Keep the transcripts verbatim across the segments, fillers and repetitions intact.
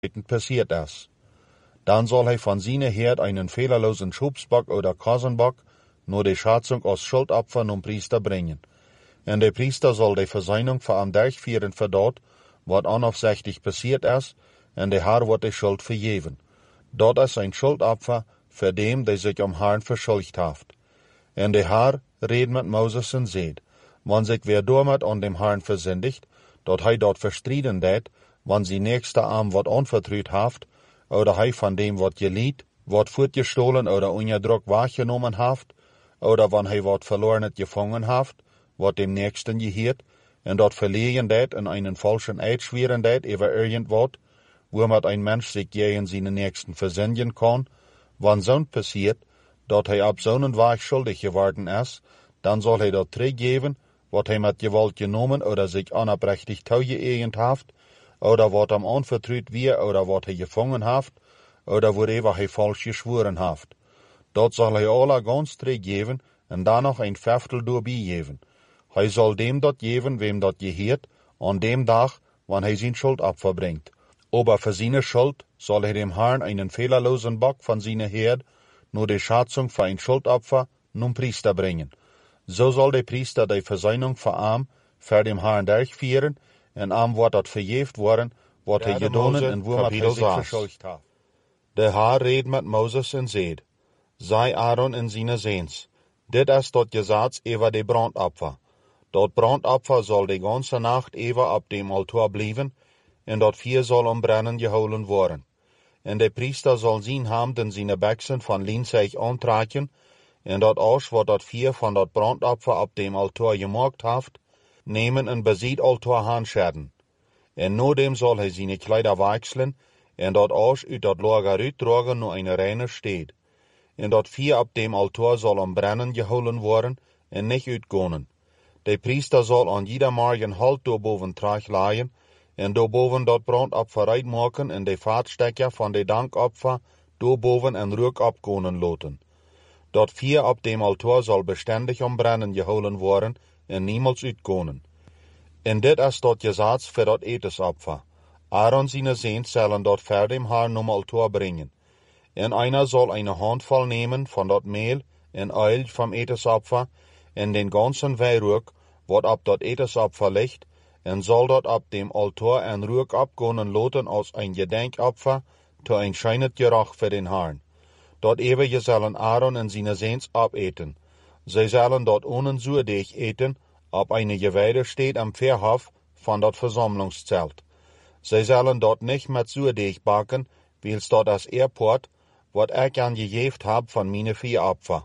passiert ist. Dann soll er von seiner Herd einen fehlerlosen Schubsbock oder Kasenbock nur die Schatzung aus Schuldopfer zum Priester bringen. Und der Priester soll die Versöhnung für am durchführen für dort, was unaufsichtlich passiert ist, und der Herr wird die Schuld vergeben. Dort ist ein Schuldopfer für dem, der sich am Herrn verschuldigt hat. Und der Herr redet mit Moses und sagt, wenn sich wer damit an dem Herrn versündigt, dort hij dort verstriden det, wenn sie nächste Arm wat anvertraut haft, oder hij von dem wat geliet, wat fortgestohlen oder unterdruck wahrgenommen haft, oder wenn hij wat verlorenet gefangen haft, wat dem Nächsten gehört, und dort verlegen det in einen falschen Eid schweren det über irgendwat, womit ein Mensch sich gegen seine Nächsten versündigen kann, wenn so passiert, dort hij ab so einen Weg schuldig geworden ist, dann soll hij dort zurückgeben, wat hij mit Gewalt genommen oder sich unabrechtig taugeeignet haft, oder wat am anvertraut wir oder wat hij gefangen haft, oder worüber hij falsch geschworen haft. Dort soll hij alle ganz zurückgeben und dann noch ein Fünftel dabei geben. Hij soll dem dort geben, wem dort gehört, an dem Tag, wann hij sein Schuldopfer bringt. Aber für seine Schuld soll er dem Herrn einen fehlerlosen Bock von seiner Herd, nur die Schatzung für ein Schuldopfer, zum Priester bringen. So soll der Priester die Versöhnung für Arm für dem Herrn durchführen, und Arm wird dort verjäft worden, wat er gedonen und wo man sich verschuldigt hat. Der Herr redet mit Moses und sagt, sei Aaron in seine Sehns, dit ist dort Gesetz über die Brandopfer. Dort Brandopfer soll die ganze Nacht über ab dem Altar bleiben, und dort vier soll um Brennen geholen worden. Und der Priester soll sein Hand in seine Bächsen von Linzeig antragen, und dort aus, wat dort vier von dort Brandopfer ab dem Altar gemacht haft, nehmen und besieht Altar Handschäden. Und nur dem soll er seine Kleider wechseln, und dort aus ut dort Lager uittragen nur eine reine steht. Und dort vier ab dem Altar soll um Brennen geholen worden, und nicht uitgonen. Der Priester soll an jeder Morgen Halt doboven trag leihen, und doboven dort Brandopfer reinmachen und die Fahrtstecker von de Dankopfer doboven en Rück abgonen loten. Dort vier ab dem Altar soll beständig um Brennen geholen worden, und niemals uitgonen. Und dit ist dort Gesetz für dort Etesopfer. Aaron seine Sehns sollen dort vor dem Herrn um Altar bringen. Und einer soll eine Handvoll nehmen von dort Mehl und Öl vom Etesopfer, und den ganzen Weihrück, wat ab dort Etesopfer liegt, und soll dort ab dem Altar ein Rück abgonen loten aus ein Gedenkopfer, zu ein scheinet Gerach für den Herrn. Dort ewige sollen Aaron und seine Sehns abeten. Sie sollen dort ohne Surdeich eten, ob eine Geweide steht am Verhof von dort Versammlungszelt. Sie sollen dort nicht mit Surdeich backen, weil's dort das Airport, wat ich angejeft hab von meine Viehopfer.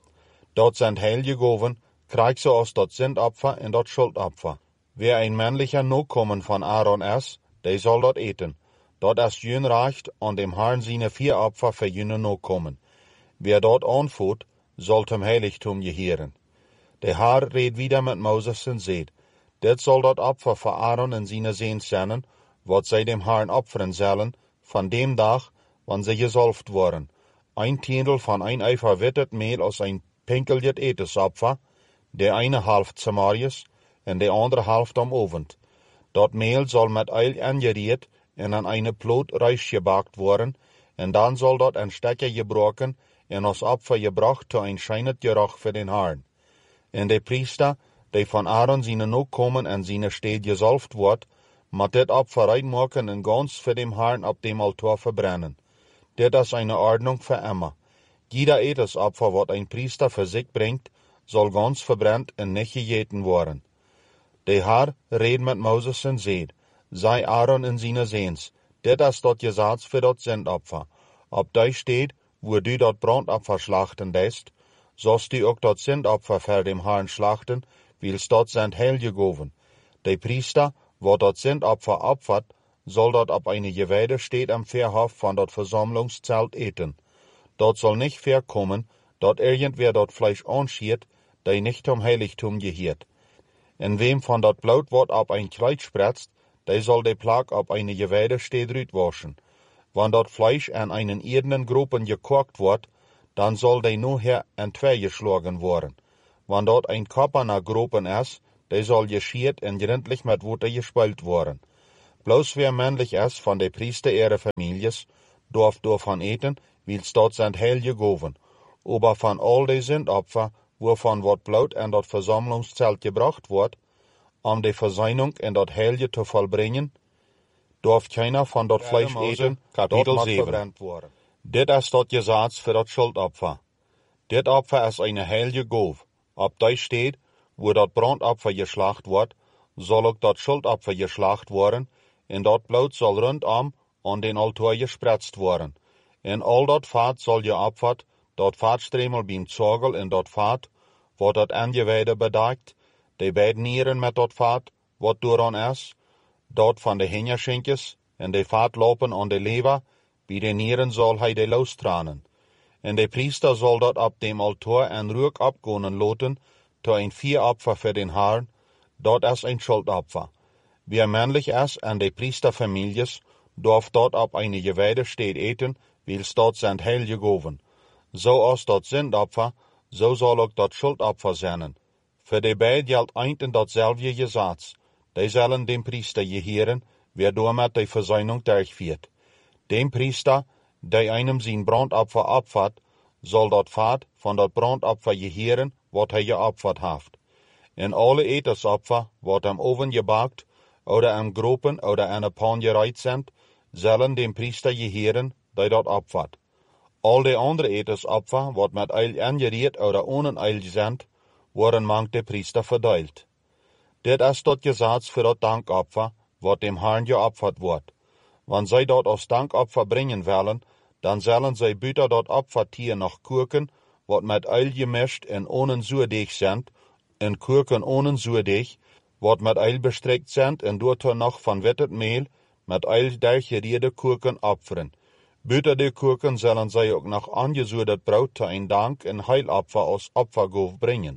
Dort sind Heilgegoven, kriegt so aus dort Sündopfer und dort Schuldopfer. Wer ein männlicher Nachkommen von Aaron ist, der soll dort eten. Dort ist jün recht an dem Herrn seine Viehopfer für jüne Nachkommen. Wer dort anfut, soll zum Heiligtum gehören. Der Herr redet wieder mit Moses und sagt, dit soll dort Opfer für Aaron und seine Sehns sein, wat sie dem Herrn opfern sollen, von dem Tag, wann sie gesalbt worden. Ein Tindel von ein Eifer wittet Mehl aus ein pinkeljet Etesopfer, der eine half Samarias und der andere half am Ovent. Dort Mehl soll mit Eil angeriert und an eine Plot reich gebackt worden, und dann soll dort ein Stecker gebrochen und aus Opfer gebracht zu ein scheinet Gerach für den Herrn. Und der Priester, der von Aaron seine Nachkommen und seine Städt gesalbt wird, mat dit Opfer reinmachen und ganz für dem Herrn ab dem Altar verbrennen. Dit ist eine Ordnung für immer. Jeder Etesopfer, wat ein Priester für sich bringt, soll ganz verbrennt und nicht gegeten worden. Der Herr redet mit Moses und sagt, sei Aaron in seine Sehns, dit ist dort Gesetz für dort Sündopfer. Ob da steht, wo du dort Brandopfer schlachten lässt, sollst du auch dort Sündopfer für dem Herrn schlachten, weil's dort sind heilgegoven. Der Priester, wo dort Sündopfer opfert, soll dort ab eine Geweide steht am Verhof von dort Versammlungszelt eten. Dort soll nicht verkommen, dort irgendwer dort Fleisch anschiert, der nicht zum Heiligtum gehört. Und wem von dort Blut wird ab ein Kleid spritzt, der soll de Plag ab eine Geweide steht rütwaschen. Wenn dort Fleisch an einen irdenen Gruppen gekocht wird, dann soll der nachher in zwei geschlagen worden. Wenn dort ein Kopf an der Gruppen ist, der soll geschiert und gründlich mit Wasser gespült worden. Bloß wer männlich ist von de Priester ihrer Families, dorf davon eten, wils dort sind heilige Goven. Aber von all de Sündopfer, wovon wat Blut in dat Versammlungszelt gebracht wordt, um de Verseinung in dat Heilige zu vollbringen, darf keiner von dat Fleisch eten, Kapitel sieben. Dit is dat Gesetz für dat Schuldopfer. Dit Opfer is eine heilige Gove. Ob da steht, wo dat Brandopfer geschlacht wordt, soll ook dat Schuldopfer geschlacht worden, en dat Blut soll rundom an den Altar gespritzt worden. En al dat Vaat soll geopfert, dat Vaatstremel beim Zorgel en dat Vaat, wat dat Angeweide bedekt, de beide Nieren met dat Vaat, wat daaran is, dat van de Henjerschenkjes, en de Vaat lopen aan de Leber, bij de Nieren zal hij de lostranen. En de Priester soll dat op dem Altar en Ruck abgonen loten, to ein Vieropfer für den Herrn, dat is ein Schuldopfer. Wer männlich is en de Priesterfamilies, darf dort op eine Geweide steht eten, wils dort sind heilige Goven. So als dat Sündopfer, so soll ook dat Schuldopfer zijn. Für de beid geldt eindelijk datzelfde Gesetz. Die zullen dem Priester geheren, wer damit die Versöhnung durchführt. Dem Priester, der einem sein Brandopfer opfert, soll dat Vaat von dat Brandopfer geheren, wat hij geopfert heeft. En alle Etensopfer, wat am Oven gebakt, oder am Gropen oder an een pan gereiht sind, zullen dem Priester geheren, die dat opfert. Al de andere Etensopfer, wat met eil angeriet oder ohne eil sind, worden mank de Priester verdeelt. Dit is dat Gesetz für dat Dankopfer, wat dem Herrn geopfert wordt. Wann zij dat als Dankopfer bringen willen, dan zullen zij buiten dat Opfertier nog kurken, wat met eil gemischt en ohne zuurdeeg sind, en kurken ohne zuurdeeg, wat met eil bestrickt sind en doorto nog van wittet meel, met eil dergeriede kurken opferen. Buiten de kurken zullen zij ook nog angezuurdet brood te een dank en heilopfer als Opfergoof bringen.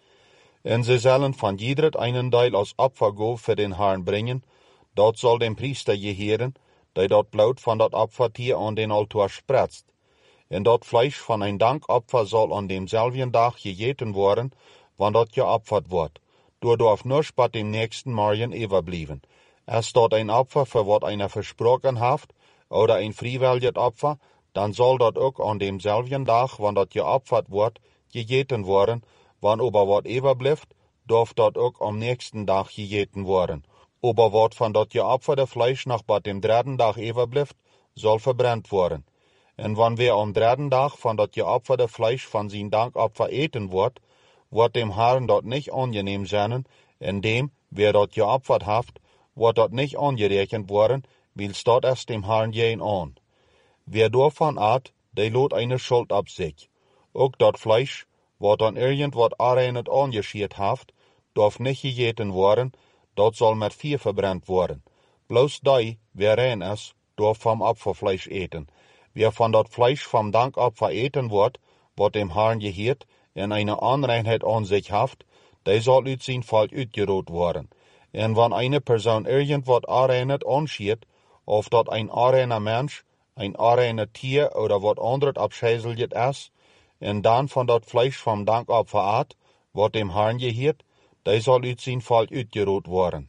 En sie sollen von jedret einen Teil als Opfergoof für den Herrn bringen, dort soll dem Priester geheren, der dort Blut von dat Opfertier an den Altar spritzt. En dat Fleisch von ein Dankopfer soll an demselben Tag gegeten worden, wann dat geopfert wordt. Door darf nur spat dem nächsten Morgen überblieben. Ist dort ein Opfer, für wat einer versprochen haft, oder ein freiwilliges Opfer, dann soll dat ook an demselben Tag, wann dat geopfert wordt, gegeten worden. Wann aber wat überblieft, darf dat ook am nächsten Tag gegeten worden. Aber wat van dat geopferte Fleisch noch bei dem dritten Tag überblieft, soll verbrennt worden. En wann wer am dritten Tag van dat geopferte Fleisch van zijn Dankopfer eten wordt, wordt dem Herrn dat nicht angenehm zijn, en dem, wer dat geopfert haft, wordt dat nicht angerechnet worden, wils dat es dem Herrn geen an. Wer daarvan at, der lot eine Schuld ab sich. Ook dat Fleisch, wat dan irgendwat aanreinet angeschiert haft, darf nicht gegeten worden, dat soll met vier verbrennt worden. Bloos die, wer rein is, darf vom Opferfleisch eten. Wer van dat Fleisch vom Dankopfer eten wordt, wat dem Herrn geheert, en eine Anreinheit an sich haft, der soll uit zijn Fall uitgeroot worden. En wann eine Person irgendwat aanreinet anschiert, of dat ein aanreiner Mensch, ein aanreiner Tier oder wat anderes abscheißelget is, en dan van dat Fleisch vom Dankopfer at, wat dem Herrn geheert, der soll uit zijn Fall uitgeroot worden.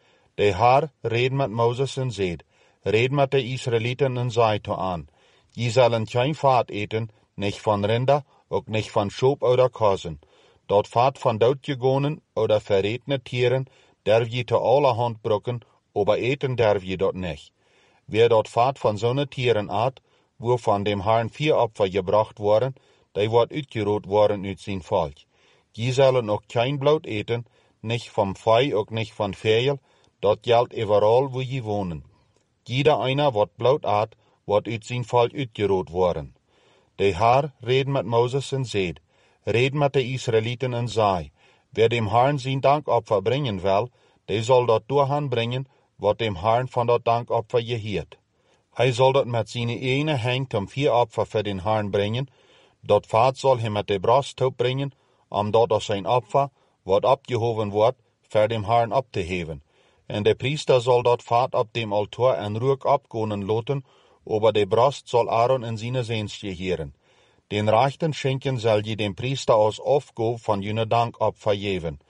De Herr red met Moses en zeid, red met de Israeliten en zei to aan, je zullen geen vaat eten, nicht van Rinder, ook nicht van Schoop oder Kassen. Dat vaat van doodgegonen oder verretene Tieren, derf je te allerhand brucken, aber eten derf je dat nicht. Wer dat vaat van zo'n Tieren at, wo van dem Herrn vier Opfer gebracht worden, die wordt uitgeroot worden uit zijn volk. Die zullen ook geen Blut eten, nicht vom Vieh, ook nicht van Vegel, dat geldt overal wo je wonen. Jeder einer wat Blut at, wordt uit zijn volk uitgeroot worden. De Herr red met Moses en zeid, red met de Israeliten en zei, wer dem Herrn zijn Dankopfer bringen wil, die soll dat doorhan bringen, wat dem Herrn van dat Dankopfer geheert. Hij zal dat met zijn ene hand om vier Opfer voor den Herrn bringen, dat vaat zal hij met de brasttop brengen, om dat als zijn Opfer, wat opgehoven wordt, voor dem Herrn op te heven. En de priester zal dat vaat op dem Altar en Ruck abgonen loten, aber de brast soll Aaron in seine Seens geheren. Den rechten Schenken soll je dem Priester als Aufgabe von jene Dankopfer geben.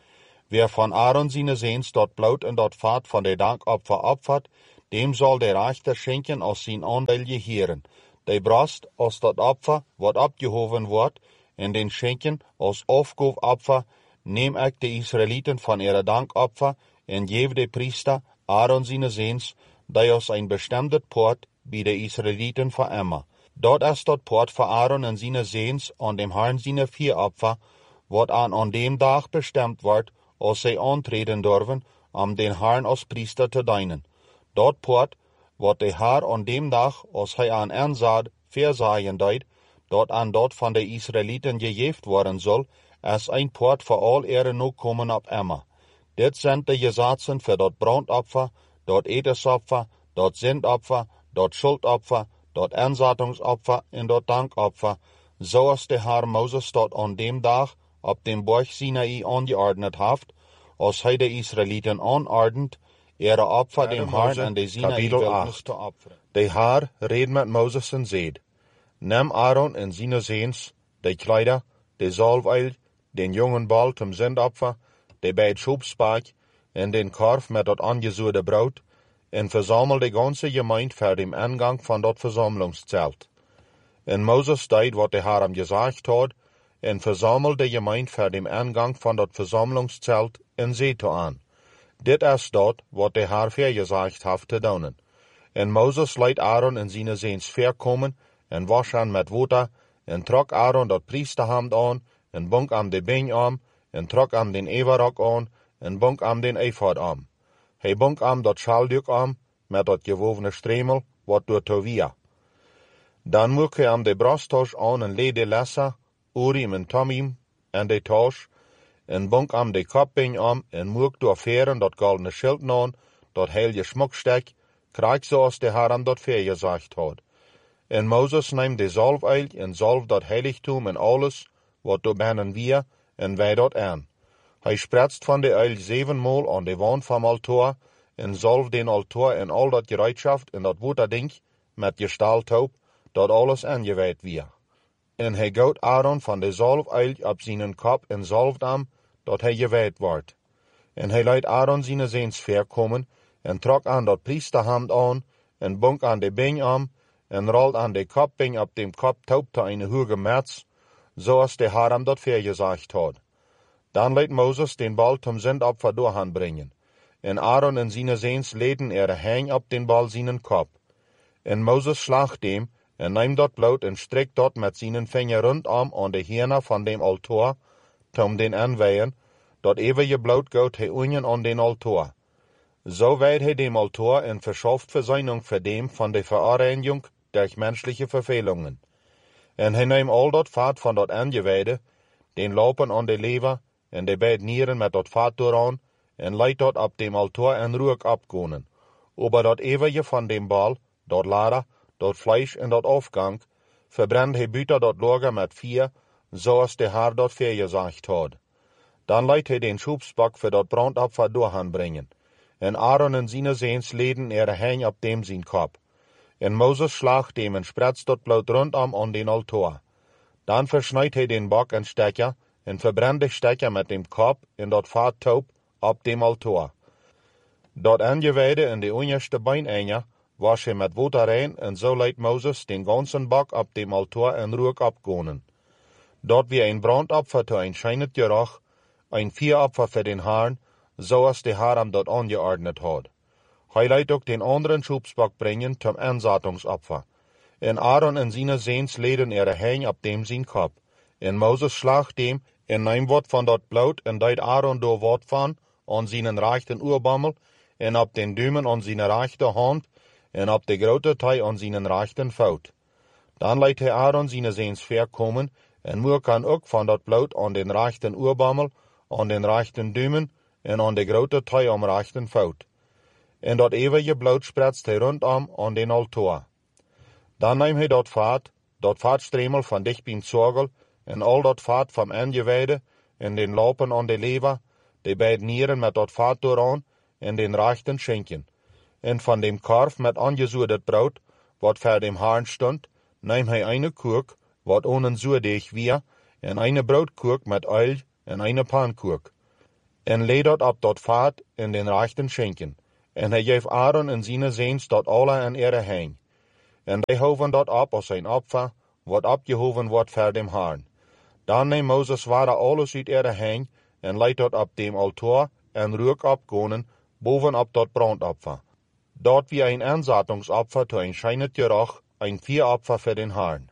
Wer van Aaron zijn zeens dat bloot en dat vaat van de dankopfer opvat, dem zal de rechter schenken als zijn aandeel heren. De brast als dat opfer wat opgehoven wordt, en den schenken als afgoofopfer, neem ik de Israëlieten van ihre dankopfer en geef de priester Aaron zijn zeens, die als een bestemde poort bij de Israëlieten veремmen. Dat is dat poort voor Aaron en zijn zeens aan dem Herrn zijn vieropfer, wat aan aan dem dag bestemd wordt, als zij aantreden durven, om den Herrn als priester te dienen. Dat poort, wat de Heer aan dem dag, als hij aan aanzaad, verzaaien deed, dat aan dat van de Israëlieten gegeven worden zal, is een poort voor al ihre nakomen op immer. Dit zijn de gezaten voor dat brandopfer, dat etensopfer, dat zendopfer, dat schuldopfer, dat aanzatingsopfer en dat dankopfer, zoals de Heer Mozes dat aan dem dag op dem berg Sinai aangeordnet heeft, als hij de Israëlieten aanordent, ihre opfer dem Herrn en de Sinai wildnis te offeren. De Heer reed met Mozes en zeid, neem Aaron en zijn zeens, de kleider, de zalfolie, den jongen bal zum zendopfer, de beide schoepspaak en den korf met dat aangezoerde brood, en verzamel de ganze gemeente voor dem aangang van dat verzamelingszelt. En Mozes deed wat de Heer hem gezegd had, en verzamel de gemeente voor dem aangang van dat verzamelingszelt en zei aan, dit is dat wat de Heer vergezegd heeft te doen. En Mozes liet Aaron en zijn zeens verkomen, en was hen met water, en trok Aaron dat priesterhemd aan, en bond hem de been aan, en trok hem den everok aan, en bond hem den ephod aan. Hij bond hem dat schalduk aan, met dat gewovene stremel, wat door Tovia. Dan moek hij hem de brasttas aan en leed de lesser, Urim en Tomim, en de tas, en bond hem de kopbeen aan, en moek door veren dat goldene schild aan, dat heilige smokstek, krijg zoals de Heer hem dat vergezegd had. En Mozes neemt de zalfolie en zalf dat heiligtum en alles, wat door binnen weer, en wij dat aan. Hij spretst van de olie zevenmaal aan de wand van altaar, en zalf den altaar en al dat gereedschaft en dat waterdink, met gestalthoop, dat alles aangewijd weer. En hij gooit Aaron van de zalfolie op zijn kop en zalft hem, dat hij gewijd wordt. En hij leidt Aaron zijn zeens verkomen, en trok aan dat priesterhemd aan, en bond aan de been aan, en rolt aan de kopbeen op dem kop touw te een hoge mets, zoals de Heer hem dat vergezegd had. Dan liet Mozes den bal zum zendopfer doorgaan brengen. En Aaron en zijn zeens leden er hang op den bal zijn kop. En Mozes slacht dem, en neemt dat bloed en strekt dat met zijn vinger rondom aan de herne van dem altaar, tom den aanweien, dat eeuwige bloed goot hij unien aan den altaar. Zo wijdt hij dem altaar en verschaft verzijning voor dem van de verareiniging durch menschliche vervelingen. En hij neemt al dat vaat van dat aangewijde, den lopen aan de lever, en de beide nieren met dat vaat dooraan, en leidt dat op dem altaar en rook opkonen. Over dat eeuwige van dem bal, dat lader, dat vlees en dat afgang, verbrennt hij buiten dat lager met vier, zoals de Heer dat vergezegd had. Dan leidt hij den schoepsbak voor dat brandopfer doorgaan brengen. En Aaron en zijn zeens leden er hang op dem zijn kop. En Mozes slaagt dem en spretst dat bloed rondom aan den altaar. Dan versnijdt hij den bak en stekker, en verbrennt de stekker met dem kop en dat vaat touw op dem altaar. Dat aangewijde en de onderste beineinde was hij met water rein, en zo leidt Mozes den ganzen bak op dem altaar en rook opkonen. Dat weer een brandopfer te een schijnend geruch, een vieropfer voor den Herrn, zoals de Heer hem dat aangeordnet had. Hij leidt ook den anderen schoepsbak brengen zum aanzatingsopfer. En Aaron en zijn zeens leden er hang op dem zijn kop. En Mozes slaagt dem, en neemt wat van dat bloed, en deed Aaron door wat van, aan zijn rechten oorbammel, en op den duimen aan zijn rechterhand, en op de grote tij aan zijn rechten voet. Dan leidt hij Aaron zijn zeens verkomen, en moer kan ook van dat bloed aan den rechten oorbammel, aan den rechten duimen, en aan de grote tij am rechten voet. En dat eeuwige bloed spretst hij rondom aan den altaar. Dan neemt hij dat vaat, dat vaatstremel van dichtbien zorgel, en al dat vaat van aangewijde, en den lopen aan de lever, de beide nieren met dat vaat dooraan, en den rechten schenken. En van dem korf met aangezoerd brood, wat voor dem Herrn stond, neemt hij eine koek, wat onen zuurdeeg weer, en eine broodkoek met olie, en eine pankoek. en leed dat op dat vaat in den rechten schenken. En hij geeft Aaron en zijn zeens dat alle en ere heen. En hij hoven dat op als zijn opfer, wat opgehoven wordt voor dem Herrn. Dan neemt Moses zware alles uit ere heen, en leidt dat op dem altaar, en rook opgonen, bovenop dat brandopfer. Dort wie een aanzettingsopfer to een schijnet geruch, een vieropfer voor den Herrn.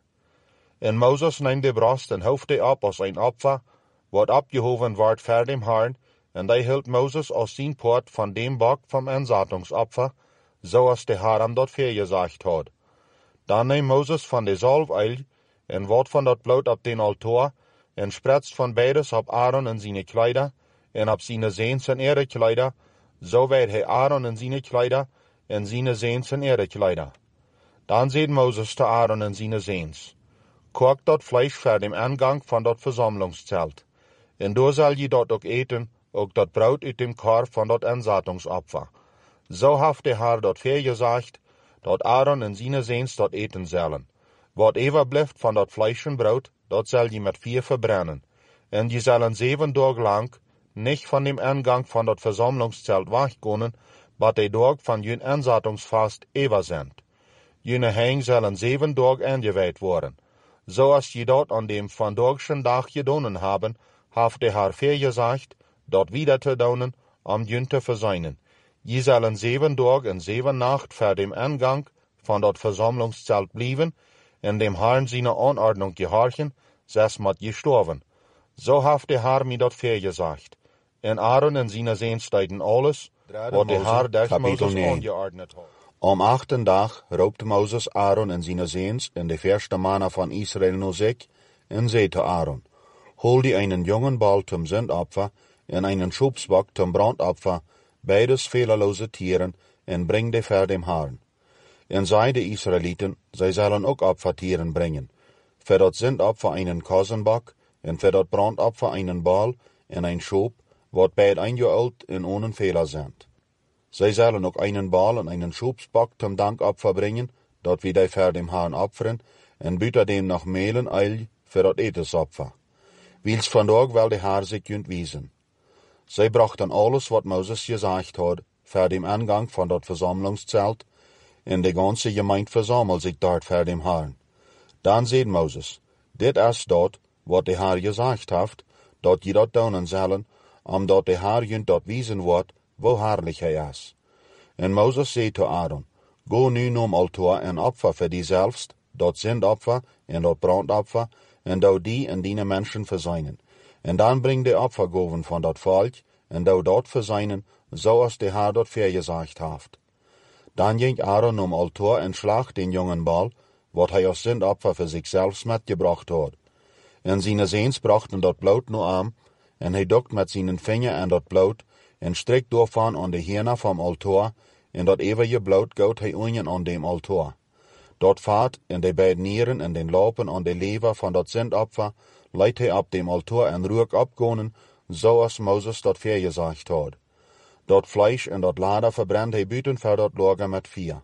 En Moses neemt de borst en hoeft die op als een opfer, wat opgehoven wordt voor dem Herrn, en die hield Moses als zijn poort van dem bok vom aanzettingsopfer, zoals de Herr hem dat voorgezegd had. Dan neemt Moses van de zalfolie, en wordt van dat bloed op den altaar, en spretst van beides op Aaron en zijn kleider, en op zijn zeens en ere kleider, zo werd hij Aaron en zijn kleider, en zijn zeens en ere kleider. Dan zei Moses te Aaron en zijn zeens, kook dat vlees voor dem aangang van dat versammlungszelt, en door zal je dat ook eten, ook dat brood uit dem korf van dat aanzettingsopfer. Zo heeft de Herr dat voorgezegd, dat Aaron en zijn zeens dat eten zullen. Wat overblijft van dat vlees en brood, dat zal je met vier verbrennen. En je zullen zeven dagen lang niet van dem aangang van dat versammlungszelt wegkomen, wat de dag van jun aanzettingsvast ever zijn. June heen zullen zeven dagen aangewijd worden. Zoals je dat aan dem vandagschen dag gedaan hebben, heeft de Herr voorgezegd, dat wieder te doen, om jun te verzuinen. Je zullen zeven dagen en zeven nacht voor dem aangang van dat versammlungszelt blijven, en dem Herrn seine Anordnung gehorchen, zes mat gestorven. So heeft de Herr mir dat voorgezegd. En Aaron en zijn zeens deden alles, wat de Herr durch Moses angeordnet had. Am achten dag roopte Moses Aaron en zijn zeens en de verste mannen van Israël naar zich, en zei te Aaron, hol die einen jongen bal zum Sündopfer, en einen schubsbok zum brandopfer, beides fehlerlose Tieren, en bring de voor dem Herrn. En zei de Israëlieten, zij zullen ook opfertieren brengen. Voor dat Sündopfer einen Kosenbok, en voor dat brandopfer einen bal, en ein Schub, wat beid ein Jahr alt en ohne Fehler sind. Zij zullen ook einen bal en einen Schubsbok zum Dankopfer bringen, dat wie die voor dem Herrn opferen, en büter dem noch mehlen eil voor dat etensopfer. Wils vandaag wel de Herr zich kunt wiesen. Zij brachten alles wat Moses gezegd had, voor dem aangang van dat versammlungszelt, en de ganze gemeente verzamelt zich dort voor dem Herrn. Dan zei Moses, dit is dat, wat de Herr gezegd heeft, dat je dat doen zullen, omdat de Herr je dat wiesen wordt, wo herrlich hij is. En Moses zei te Aaron, go nu nom altaar en opfer voor die zelfst, dat zindopfer en dat brandopfer, en dou die en die mensen verzuinen. En dan bring de opfergoven van dat volk, en dou dat verzuinen, zoals de Herr dat voorgezegd heeft. Dan ging Aaron nom altaar en slag den jongen bal, wat hij als zindopfer voor zichzelf metgebracht had. En zijn zeens brachten dat bloed nu aan, en hij dokt met zijn vinger aan dat bloed, en strikt doorvan aan de hirna vom altaar, en dat eeuwige bloed goot hij unjen aan dem altaar. Dat vaat en de beide nieren en den lopen aan de lever van dat zindopfer, leidt hij op dem altaar en rook opgonen, zoals Moses dat voorgezegd had. Dat vlees en dat lader verbrennt hij buiten voor dat lager met vier.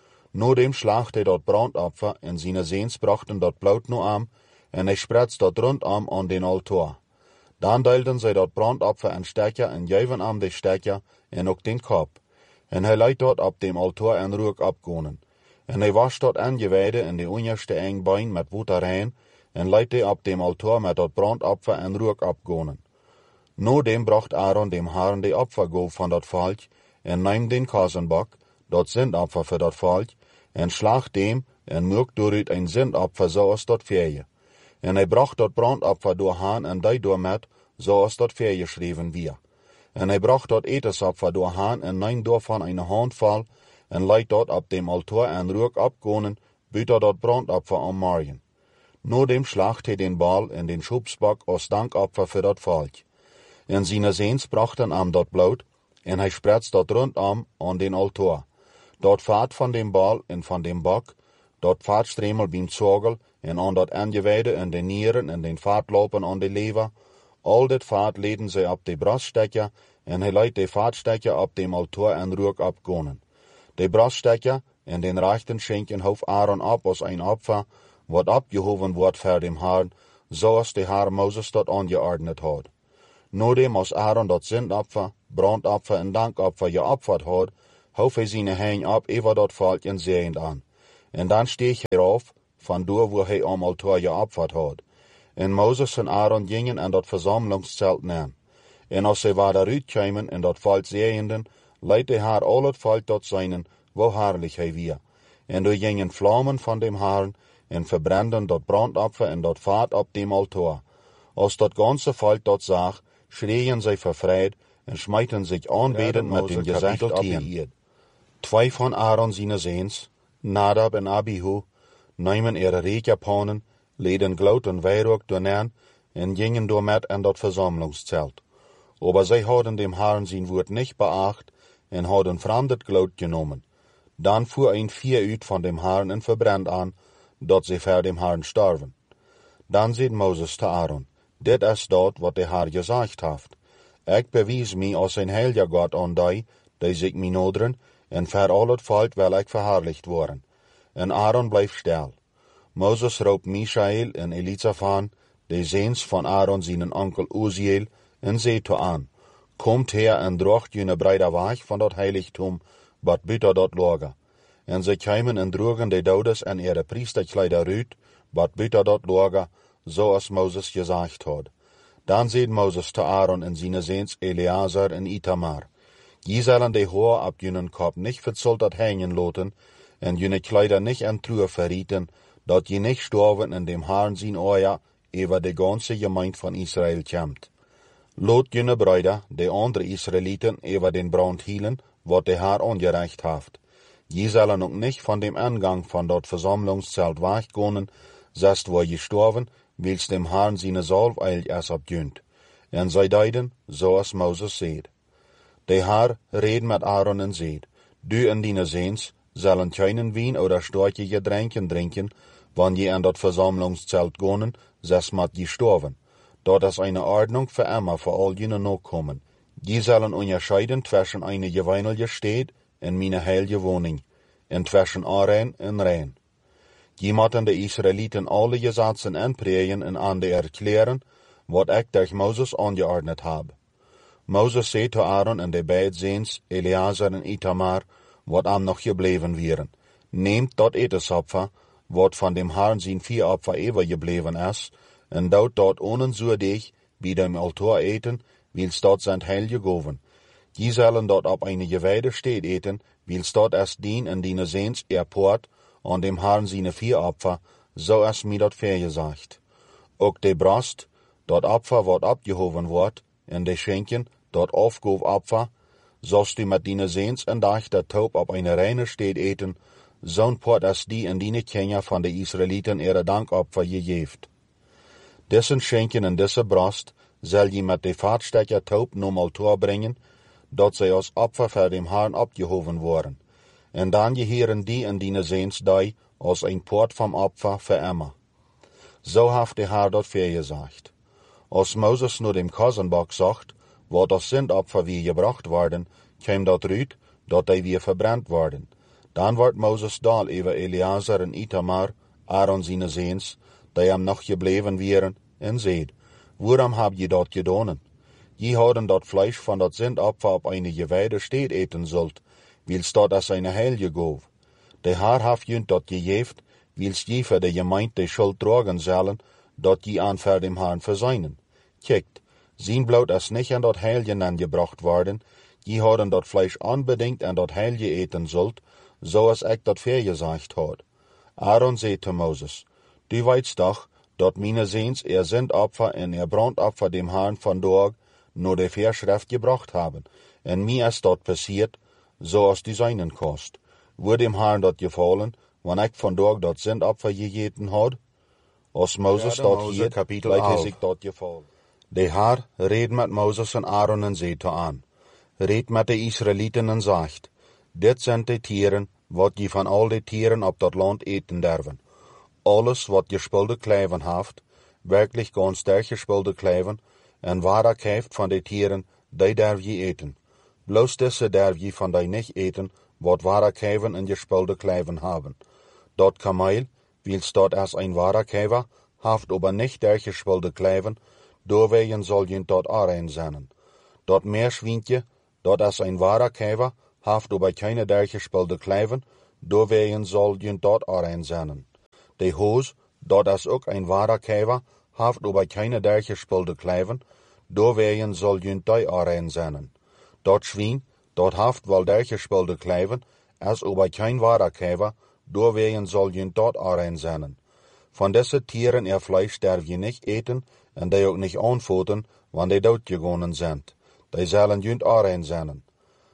Nu dem slaagt hij dat brandopfer, en zijn zeens brachten dat bloed nu aan, en hij spretst dat rondom aan den altaar. Dan deelden zij dat brandopfer en stekker en geven aan de stekker en ook den kop. En hij leidt dat op dem altaar en rook opgonen. En hij wascht dat aangewijde en de onderste eng bein met water rein, en leidt hij op dem altaar met dat brandopfer en rook opgonen. Nu dem bracht Aaron dem Herrn de opfergoof van dat volk, en neemt den Kosenbok, dat zindopfer voor dat volk, en slaagt dem, en maakt daaruit een zindopfer zoals dat vieje. En hij bracht dat brandopfer door haan en die door met, zoals dat voorgeschreven weer. En hij bracht dat etensopfer door haan en neemt daarvan een handvol, en leidt dat op dem altaar en rook opgonen, buiten dat brandopfer om morgen. Nu dem slacht hij den bal en den schubsbok als dankopfer voor dat volk. En zijn zeens brachten aan dat bloed, en hij spretst dat rondom aan den altaar. Dat vaat van dem bal en van dem bok, dat vaatstremel beim zorgel, en aan dat aangewijde en de nieren en den vaatlopen aan de lever, al dat vaat leden zij op de braststekker, en hij leidt de vaatstekker op dem altaar en rook opgonen. De braststekker en den rechten schenken hoofd Aaron op als een opfer, wat opgehoven wordt voor dem Herrn, zoals de Herr Moses dat aangeordnet had. Noordem als Aaron dat zendopfer, brandopfer en dankopfer geopferd had, hoef hij zijn heen op over dat volk en zeeend aan. En dan steeg hij eraf, van door waar hij om altaar geopferd had. En Mozes en Aaron gingen aan dat verzamelingszelt neer. En als zij waar daaruit kwamen en dat volk zeeënden, leidt hij haar al het volk tot zijnen, wo haarlijk hij weer. En er gingen vlammen van dem Herrn en verbranden dat brandopfer en dat vaat op dem altaar. Als dat ganze volk dat zag, schreeën zij vervreed en smijten zich aanbedend met hun gezicht op de eerd. Twee van Aaron zijn zoons, Nadab en Abihu, namen ihre reekjapanen, leden glout en wierook doorneer en gingen door met aan dat verzamelingszelt. Aber zij hadden dem Herrn zijn woord niet beacht en hadden vreemd glout genomen. Dan voer een vier uit van dem Herrn en verbrand aan, dat zij voor dem Herrn sterven. Dan zei Mozes te Aaron, dit is dat wat de Heer gezegd heeft. Ik bewijs mij als een heilige God aan die, die zich mij noderen, en voor al het volk wil ik verheerlijkt worden. En Aaron bleef stil. Mozes roept Michael en Elizaphan, de zoons van Aaron zijn onkel Uziel, en zei toe aan, komt her en droegt jullie breide weg van dat heiligdom, wat buiten dat lager. En zij kwamen en droegen de douders en ihre priesterkleider uit, wat buiten dat lager, zoals Mozes gezegd had. Dan zei Mozes te Aaron en zijn zoons Eleazar en Itamar, je zullen de haar op jullie kop niet verzolterd hangen laten, en jullie kleider niet aan truur verrieten, dat je niet sterven en dem Herrn zijn oor over de ganse gemeente van Israël komt. Laat jullie bruiden, de andere Israëlieten, over den brand hielen, wat de Heer aangereicht heeft. Je zullen ook niet van dem aangang van dat verzamelingszelt weggaan, zest waar je sterven, wils dem Herrn zijn zalf eilig is opjunt. En zij deden, zoals Mozes zei. De Heer reed met Aaron en zei, du en dine zoons zullen geen wien oder sterke gedränken drinken, wanneer je aan dat verzamelingszelt gaan, zes met je sterven. Dat is eine Ordnung für immer für all jene Nachkommen. Die sollen unterscheiden zwischen eine gewöhnliche Stadt und meine heilige Wohnung, und zwischen Arein und Rein. Die moeten de Israëlieten alle Gesetzen aanpregen en aan de erklären, wat ik durch Moses angeordnet habe. Moses zei te Aaron en de beide zoons, Eleazar en Itamar, wat am nog gebleven waren. Neemt dat etensopfer, wat van dem Herrn zijn vier opfer overgebleven is, en dout dat onenzoedig bij dem altaar eten, wils dat zijn heilige goven. Die zullen dat op een gewijde steed eten, wils dat is dien en dine zoons erpoort, aan dem Herrn zijn vier opfer, zo is mij dat vergezegd. Ook de brast, dat opfer wat opgehoven wordt, en de schenken, dat afgoofopfer, zoals du met dine zoons en dag dat taub op een reine steed eten, zo'n poort is die en dine kinderen van de Israëlieten ihre dankopfer gegeeft. Dessen schenken en deze brast zal je met de vaatstekker taub nom altaar brengen, dat zij als opfer voor dem Herrn opgehoven worden. En dan geheren die en dine zoons die als een poort van opfer voor immer. Zo heeft de Heer dat vergezegd. Als Mozes naar dem Kazenbak zocht, wat als zendopfer weer gebracht worden, kwam dat eruit dat hij weer verbrand worden. Dan wordt Mozes dal over Eleazar en Itamar, Aaron zijn zoons, die hem nog gebleven waren, en zei, waarom heb je dat gedaan? Je hadden dat vlees van dat zendopfer op een gewijde steed eten zult, wils dat is een heilige goof. De Heer heeft je dat gegeven, wils je voor de gemeente de schuld dragen zullen, dat je aan voor dem Herrn verzuinen. Kijkt, zijn bloed is niet aan dat heilige aangebracht worden, je hadden dat vlees onbedingt aan dat heilige eten zult, zoals ik dat vergezegd had. Aaron zei te Mozes, du weet toch, dat mijn zoons er zendopfer en er brandopfer dem Herrn vandaag naar de Verschrift gebracht hebben, en mij is dat passiert, zoals du zijnen kost. Wordt dem Herrn dat gevallen, wanneer ik vandaag dat zendopfer gegeten had? Als Mozes dat hier, lijkt hij zich dat gevallen. De Heer reed met Mozes en Aaron en zei te aan, reed met de Israëlieten en zegt, dit zijn de tieren, wat je van al de tieren op dat land eten derven. Alles wat gespulde kleven heeft, werkelijk ganz sterk gespulde kleven, en waar ik heeft van de tieren, die derf je eten. Bloos deze derf je van die niet eten, wat ware kleven en gespulde kleven hebben. Dat kameel, wils dat als een ware klever, heeft aber niet der gespulde kleven, doorwegen zal junt dort aanrein zijn. Dat meerswintje, dat als een ware kever, heeft door bij keine dergelijke spulde kleiven, doorwegen zal junt dort aanrein zijn. De hoos, dat als ook een ware kever, heeft door bij keine dergelijke spulde kleiven, doorwegen zal junt die aanrein zijn. Dat zwien, dat heeft wel dergelijke spulde kleiven, als ook bij geen ware kever, doorwegen zal junt dort aanrein zijn. Van deze tieren er vlees darf je niet eten, en die ook niet aanvoeten, want die doodgegonnen zijn. Die zullen junt aanrein zijn.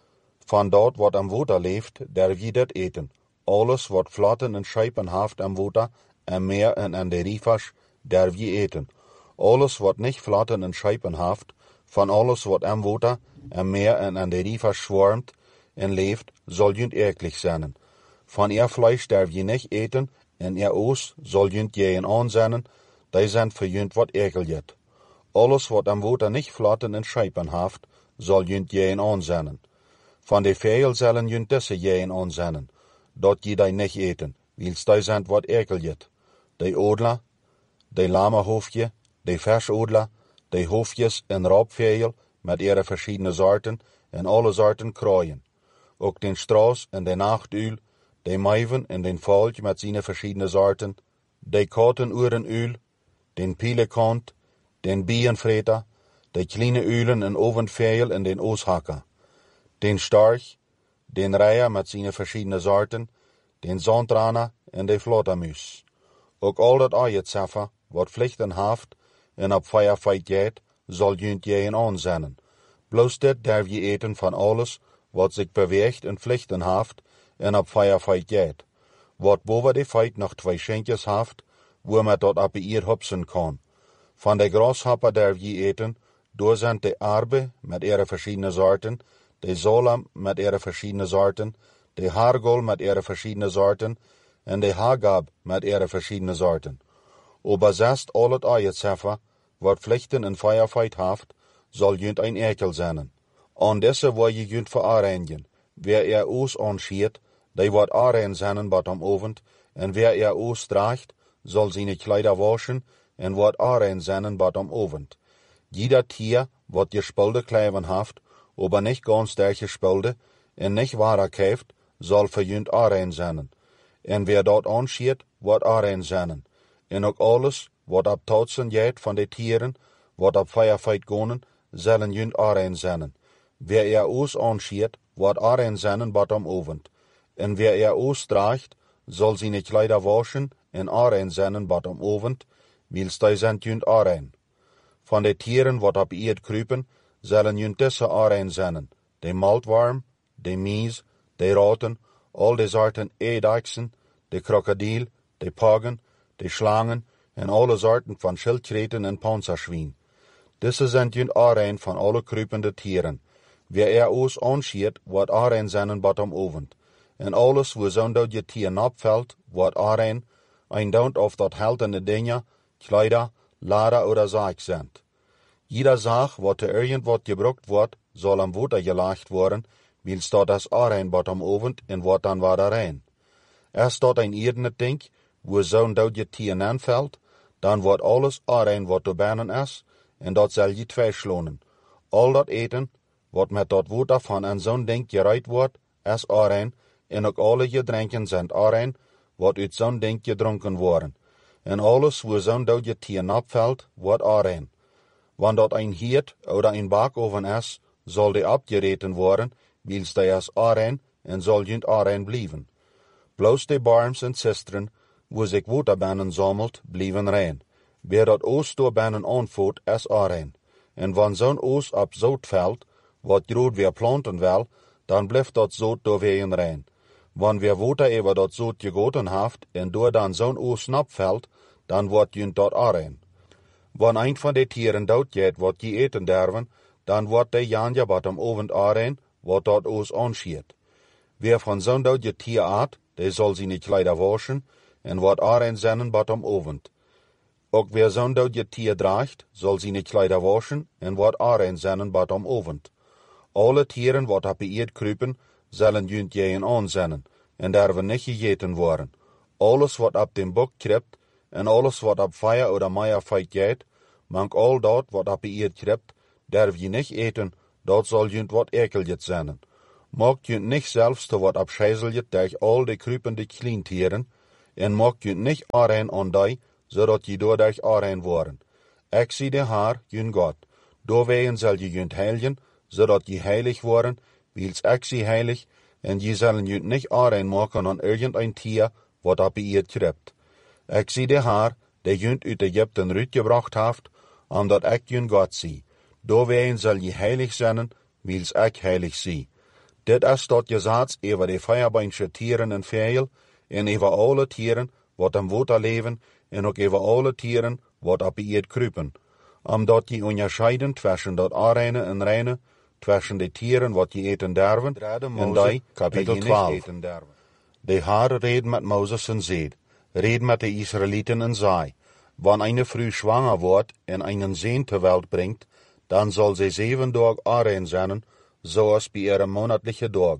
Van dat wat am water leeft, darf je dat eten. Alles wat vlotten en schepen heeft am water, en meer en aan de rivers, darf je eten. Alles wat niet vlotten en schepen heeft, van alles wat am water, en meer en aan de rivers zwermt en leeft, zal junt eklig zijn. Van er vlees darf je niet eten, en er oos zal junt jeën aanzenden, die zijn voor junt wat ekeljet. Alles wat am water niet vlotten en schepen heeft, zal junt jeën aanzenden. Van de vegel zullen junt deze jeën aanzenden, dat je die niet eten, wils die zijn wat ekeljet. De odla, de lamahoofdje, de versodla, de hoofdjes en raapvegel met ihre verschillende soorten en alle soorten kraaien. Ook den straas en de nachtuil, de muiven en den valk met zijn verschillende soorten, de katenurenuil, den pielekant, den bienvreter, de kleine uilen en ovendvegel en den ooshakker, den storch, den reier met zijn verschillende soorten, den zandrana en de vlottermuis. Ook al dat eietseffer, wat vlichten heeft en op feierfeit gaat, zal junt jeën aanzenden. Bloos dit darf je eten van alles, wat zich beweegt en vlichten heeft en op feierfeit gaat. Wat boven de feit nog twee schenkjes heeft, waar men dat op eer hupsen kan. Van de grashopper darf je eten, door zijn de arbe met ihre verschillende soorten, de zolam met ihre verschillende soorten, de hargol met ihre verschillende soorten, en de hagab met ihre verschillende soorten. Oberzest al het eietseffer, wat vlichten en feierfeit heeft, zal junt een ekel zijn. Aan deze word je junt veroordeeld. Wer er oos aanschiet, die wordt aanrein zijn bat om ovend, en wer er oos draagt, zal zijn kleider waschen, en wordt aanrein zijn bat om ovend. Jeder tier, wat je spulde kleiven heeft, aber niet ganz derge spulde, en niet ware keft, zal voor junt aanrein zijn. En wer dat aanschiet, wordt aanrein zijn. En ook alles, wat op totsen gaat van de tieren, wat op feierfeit gonen, zullen junt aanrein zijn. Wer er oos aanschiet, wordt aanrein zijn bat om ovend. En wer er oos draagt, zal zijn kleider waschen en aanrein zijn bat om ovend, wils die zijn junt aanrein. Van de tieren wat op eerd kruipen, zullen junt deze aanrein zijn. De maltworm, de mies, de raten, al de soorten eedaksen, de krokodil, de pagen, de slangen en alle soorten van schildkreten en panzerschwien. Deze zijn junt aanrein van alle kruipende tieren. Wer er oos aanschiet, wordt aanrein zijn bat om ovend. En alles waar zo'n dat je tier napvalt, wordt aanrein, eindaunt of dat heldende dingen, kleider, lader oder zaak zijn. Jeder zaak wat er irgendwat gebruikt wordt, zal am water gelegd worden, wils dat als aanrein bat om ovend en wordt dan weer rein. Als dat een irdene ding, waar zo'n dat je tier aanvalt, dan wordt alles aanrein wat te banen is, en dat zal je tweeslonen. Al dat eten, wat met dat water van een zo'n ding gereid wordt, is aanrein, en ook alle je drinken zijn aanrein, wat uit zo'n ding gedronken worden. En alles waar zo'n dat je tier napvalt, wordt aanrein. Want dat een hiert oder een bakoven is, zal die abgereten worden, wils die is aanrein, en zal junt aanrein blijven. Bloos de barms en sisteren, waar zich waterbanen zamelt, blijven rein. Wer dat oos door banen aanvoert, is aanrein. En wanneer zo'n oos op zout valt, wat groot weer planten wil, dan blijft dat zout doorwegen rein. Wanneer weer water over dat zout gegoten heeft, en door dan zo'n oos napvalt, dan wordt junt dat aanrein. Wanneer een van de tieren dood gaat wat je eten derven, dan wordt de janja bat om ovend aanrein, wat dat oos aanschiet. Wer van zo'n dood je tier aat, die zal zijn kleider waschen, en wordt aanrein zijn bat om ovend. Ook wer zo'n dood je tier draagt, zal zijn kleider waschen, en wordt aanrein zijn bat om ovend. Alle tieren wat op eerd kruipen, zullen junt jeën aanzenden, en derven niet gegeten worden. Alles wat op den bok kript, en alles wat op feier oder meierfeit gaat, mank al dat wat op je krept, derf je niet eten, dat zal je wat ekeljet zijn. Maak je niet zelfs te wat abscheizeljet tegen al de krupende klientieren, en maak je niet aanrein aan die, zodat je doordat aanrein worden. Ik zie de Heer, je God. Doorwegen zal je je heiligen, zodat je heilig worden, wils ik zie heilig, en je zullen je niet aanrein maken aan irgendein tier, wat op je krept. Ik zie de Heer, die je uit Egypten uitgebracht heeft, omdat ik je God zie. Doorwegen zal je heilig zijn, wils ik heilig zie. Dit is dat gezag over de vijfbeentje tieren en vijl, en over alle tieren wat am water leven, en ook over alle tieren wat op je kruipen. Omdat je onderscheiden tussen dat aanreine en reine, tussen de tieren wat je eten derven, en die, kapitel twaalf. De Heer reed met Mozes en zei, reed met de Israëlieten en zei, wanneer een vrouw zwanger wordt en een zoon ter wereld brengt, dan zal zij zeven dagen aanrein zijn, zoals bij ihre monatliche dag.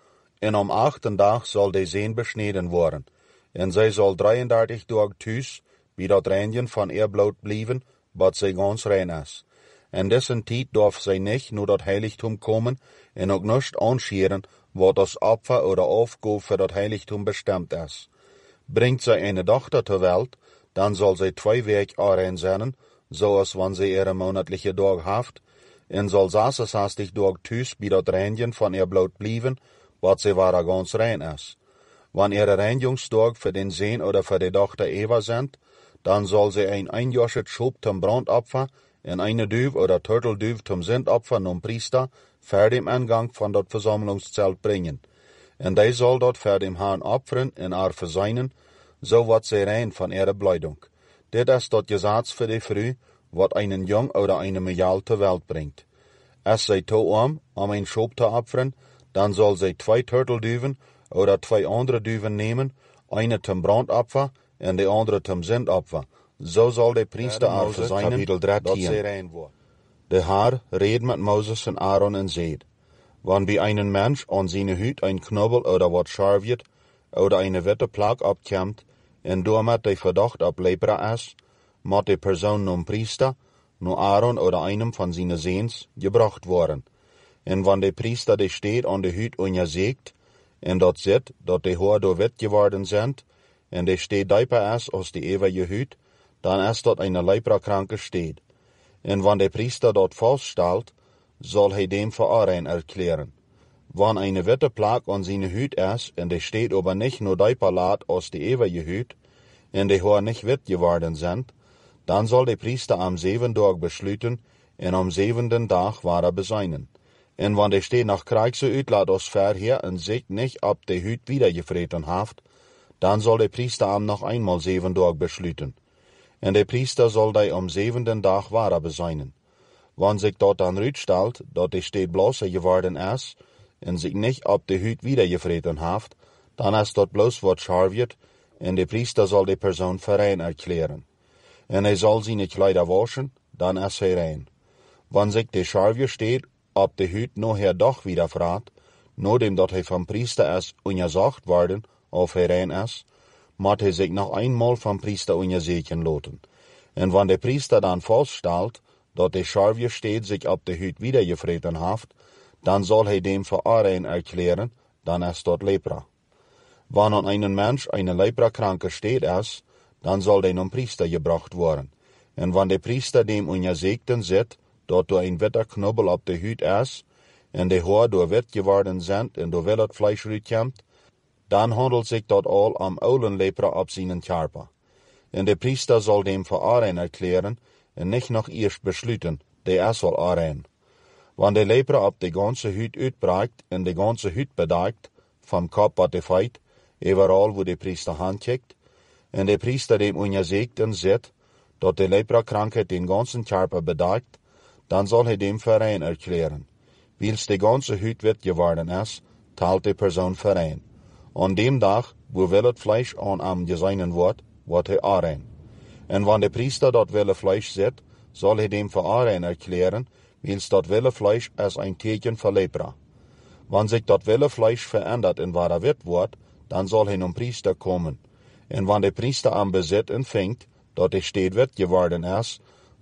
En om achten dag zal de zoon besneden worden, en zij zal drieëndertig dagen thuis bij dat reinigen van ihr bloed blijven, wat zij gans rein is. En dessen tijd darf zij niet naar dat heiligtum komen en ook niet aanscheren wat als opfer oder afgoof voor dat heiligtum bestemd is. Brengt zij een dochter ter wereld, dan zal zij twee weken aanrein zijn, zoals wanneer zij ihre monatliche dag heeft, en zal zesenzestig dagen thuis bij dat reinigen van ihr bloed blijven, wat zij waar gans rein is. Wanneer ihre reinigingsdag voor den zoon oder voor de dochter Eva zijn, dan zal zij een eenjarsche schulp ten brandopfer en een duif oder turtelduif ten zendopfer nom priester voor de ingang van dat verzamelingszelt brengen. En die zal dat voor dem Herrn opferen en haar verzeinen, zo wat zij rein van ihre blijdung. Dit is dat gezag voor de vrouw, wat een jong oder een mejaal ter wereld brengt. Als zij toeom om een schulp te opferen, dan zal zij twee turtelduiven oder twee andere duiven nemen, eine ten brandopfer en de andere ten zendopfer. Zo zal de priester haar verzeinen, dat zij rein wordt. De Heer reed met Mozes en Aaron en zei, wanneer bij een mens aan zijn huid een knobbel oder wat scharviet, oder een witte plak opkomt, en doormet de verdacht op lepra is, moet de persoon nom priester, no Aaron oder einem van zijn zoons, gebracht worden. En wanneer de priester de steed aan de huid onderzoekt, en dat ziet dat de haar door wit geworden zijn, en de steed dieper is als de eeuwige huid, dan is dat een leprakranke steed. En wanneer de priester dat vaststelt, zal hij dem voor aanrein erklären. Wanneer een witte plak aan zijn huid is, en de steed aber niet no dieper laat als de eeuwige huid, en de haar niet wit geworden zijn, dan zal de priester am zeven dag besluiten, en am zevenden dag ware bezeinen. En wanneer de steed nog krijgse uitlaat als verheer en zich niet op de huid wiedergevreten heeft, dan zal de priester am nog eenmaal zeven dag besluiten. En de priester zal die am zevenden dag ware bezeinen. Wanneer zich dat dan uitstelt, dat de steed blosse geworden is, en zich niet op de huid wiedergevreten heeft, dan is dat bloos wat scharviet, en de priester zal de persoon verein erklären. En hij zal zijn kleider waschen, dan is hij rein. Wanneer zich de scharvier steed op de huid nog her dag wieder vraagt, nadat dat hij van priester is onderzocht worden, of hij rein is, moet hij zich nog eenmaal van priester onderzoeken laten. En wanneer de priester dan vaststelt, dat de scharvier steed zich op de huid wiedergevreten heeft, dan zal hij dem voor aanrein erklären, dan is dat lepra. Wanneer een mens een leprakranke steed is, dan zal hij nom priester gebracht worden. En wanneer de priester dem onderzoekten zit, dat door een witte knobbel op de huid is, en de haar door wit geworden zijn en door wel het vlees uitkomt, dan handelt zich dat al om oude lepra op zijn karper. En de priester zal dem voor aanrein erklären, en niet nog eerst besluiten, de is wel aanrein. Wanneer de lepra op de ganse huid uitbreekt en de ganse huid bedekt, van kop tot de voet, overal wo de priester handkijkt, en de priester dem onderzoekten zit, dat de lepra-krankheid den ganzen karper bedekt, dan zal hij dem verein erklären. Wils de ganse huid wit geworden is, telt de persoon verein. Aan dem dag, wo wel het vlees aan hem gezeinen wordt, wordt hij aanrein. En wanneer de priester dat wille vlees zit, zal hij dem voor aanrein erklären, wils dat wille vlees is een teken voor lepra. Wanneer zich dat wille vlees verandert en waar wit wordt, dan zal hij een priester komen. En wanneer de priester aan bezit ontvangt, dat de steed wit geworden is,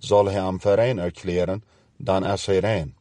soll er am Verein erklären, dann ist er rein.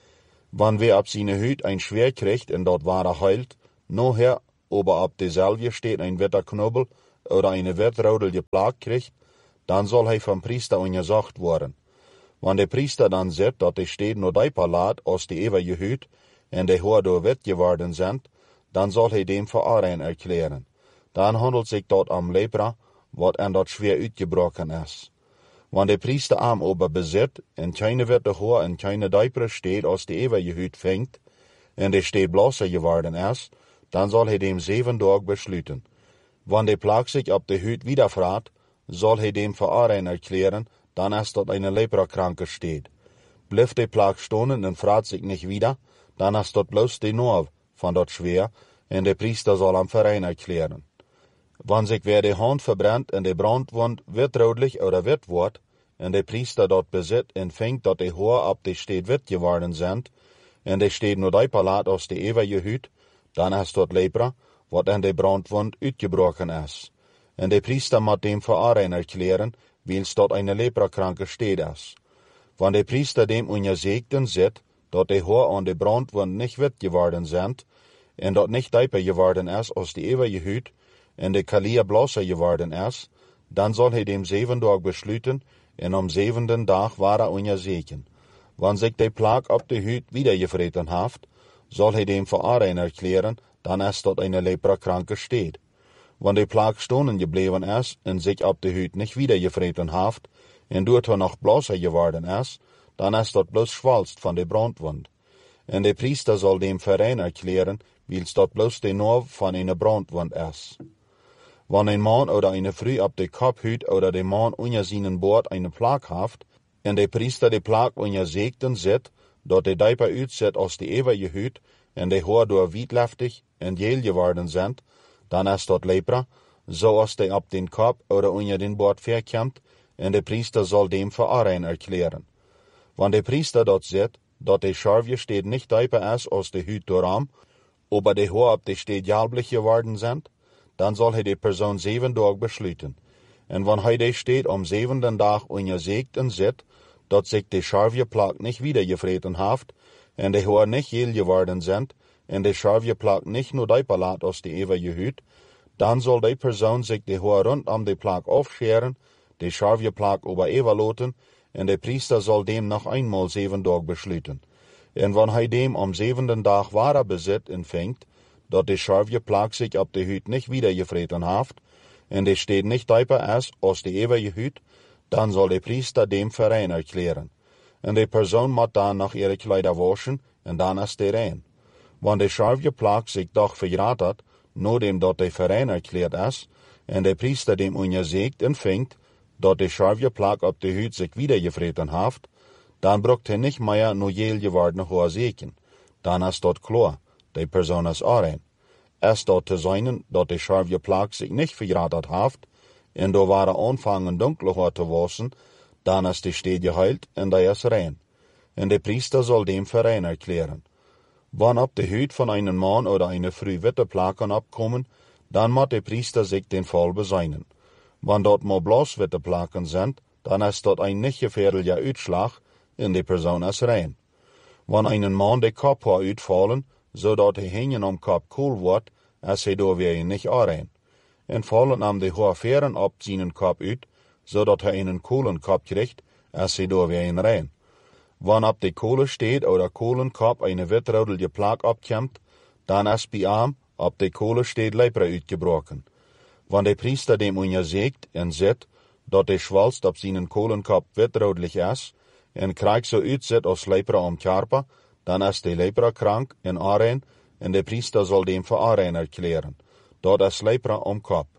Wann wer ab seine Hüt ein Schwert kriegt und dort war er heilt, noher, ob er ab derselbe steht ein Wetterknobel oder eine Wetterrodel geplagt kriegt, dann soll er vom Priester untersucht worden. Wann der Priester dann sieht, dass er steht nur drei Palat aus die ewige Hüt und die Hoher durch Wett geworden sind, dann soll er dem für Arein erklären. Dann handelt sich dort am Lepra, wat an dort schwer uitgebrochen ist. Wann der Priester am ober besitzt, und keine Wette Hoher und keine Deipre steht aus die ewige Hüt fängt, und der steht bloßer geworden ist, dann soll er dem sieben Tag beschlüten. Wann der Plag sich ab der Hüt wiederfragt, soll er dem für Arein erklären, dann ist dort eine Leprakranke steht. Bliff der Plag stonen und fragt sich nicht wieder, dann ist dort bloß die Norv von dort schwer, und der Priester soll am Verein erklären. Wann sich wer die Hand verbrennt und die Brandwund wird rotlich oder wird wort, und der Priester dort besitzt und fängt, dass die Hoher ab die steht wird geworden sind, und die steht nur drei Palat aus die ewige Hüt, dann ist dort Lepra, wat an die Brandwund uitgebrochen ist. Und der Priester muss dem für Arein erklären, weil's dort eine Leprakranke steht ist. Wann der Priester dem untersägten sieht, dort die Hoher an die Brandwund nicht wird geworden sind, und dort nicht deiper geworden ist aus die ewige Hüt, und die Kalia bloßer geworden ist, dann soll er dem sieben Tag beschlüten, und am siebenten Tag war er untersägen. Wann sich der Plag ab die Hüt wiedergefreten haft, soll er dem für Arein erklären, dann ist dort eine Leprakranke steht. Wann der Plag stonen geblieben ist und sich ab die Hüt nicht wiedergefreten haft, und dort noch bloßer geworden ist, dann ist dort bloß schwalst von der Brandwund. Und der Priester soll dem Verein erklären, weil's dort bloß die Norv von einer Brandwund ist. Wann ein Mann oder eine Frau ab der Kopfhüt oder der Mann unter seinen Bord eine Plag haft, und der Priester die Plag untersägten sieht, dort der Deiper uitzet aus die ewige Hüt, und die Hoher durch wietlaftig und gel geworden sind, dann ist dort Lepra, so als der ab den Kopf oder unter den Bord verkommt, und der Priester soll dem für Arein erklären. Wann der Priester dort sieht, dort der Scharvje steht nicht Deiper ist aus der Hüt durcham, aber die Hoher ab der steht jalblich geworden sind, dann soll er die Person sieben Tag beschlüten. Und wenn er die steht am siebenten Tag untersägt und sieht, dass sich die Scharvje Plag nicht wiedergefreten haft, und die Hoher nicht gel geworden sind, und die Scharvje Plag nicht nur die Palat aus die ewige Hüt, dann soll die Person sich die Hoher rund um die Plag aufscheren, die Scharvje Plag über evaluaten, und der Priester soll dem noch einmal sieben Tag beschlüten. Und wenn er dem am siebenten Tag wahrer Besitz empfängt, dass die Scharvje Plag sich ab die Hüt nicht wiedergefreten haft, und es steht nicht deiper ist aus die ewige Hüt, dann soll der Priester dem Verein erklären. Und die Person muss dann noch ihre Kleider waschen, und dann ist der rein. Wenn die Scharvje Plag sich doch verrat hat, nur dem dort der Verein erklärt ist, und der Priester dem untersägt empfängt, dass die Scharvje Plag ab die Hüt sich wiedergefreten haft, dann brucht er nicht mehr nur jel gewordene hohe Segen. Dann ist dort klar, die Person ist Arein. Es dort zu sein, dass die Scharvje Plag sich nicht verratet haft, und da war er anfangen dunkler Haar zu waschen, dann ist die Steht geheilt, und er ist rein. Und der Priester soll dem Verein erklären. Wann ab die Hüt von einem Mann oder einer Frau Witterplaken abkommen, dann muss der Priester sich den Fall beseinen. Wann dort mal bloß Witterplaken sind, dann ist dort ein nicht gefährlicher Uitschlag, und die Person ist rein. Wann einen Mann die Kopfhaar uitfallen, so dat die Hängen am Kopf cool wird, ist er da weer nicht rein. Und fallen am die Haar Fähren ab seinen Kopf uit, so dat er einen coolen Kopf kriegt, ist er da weer rein. Wann ab die Kohle steht oder Kohlenkopf eine wittrodelige Plag abkommt, dann ist bei ihm ab die Kohle steht Lepra uitgebrochen. Wann der Priester dem untersägt und sieht, dat der Schwalst ab seinen Kohlenkopf witrodelig ist, und kriegt so uitzet aus Lepra am Körper, dann ist der Lepra krank in Arein, und der Priester soll dem für Arein erklären. Dort ist Lepra am Kopf.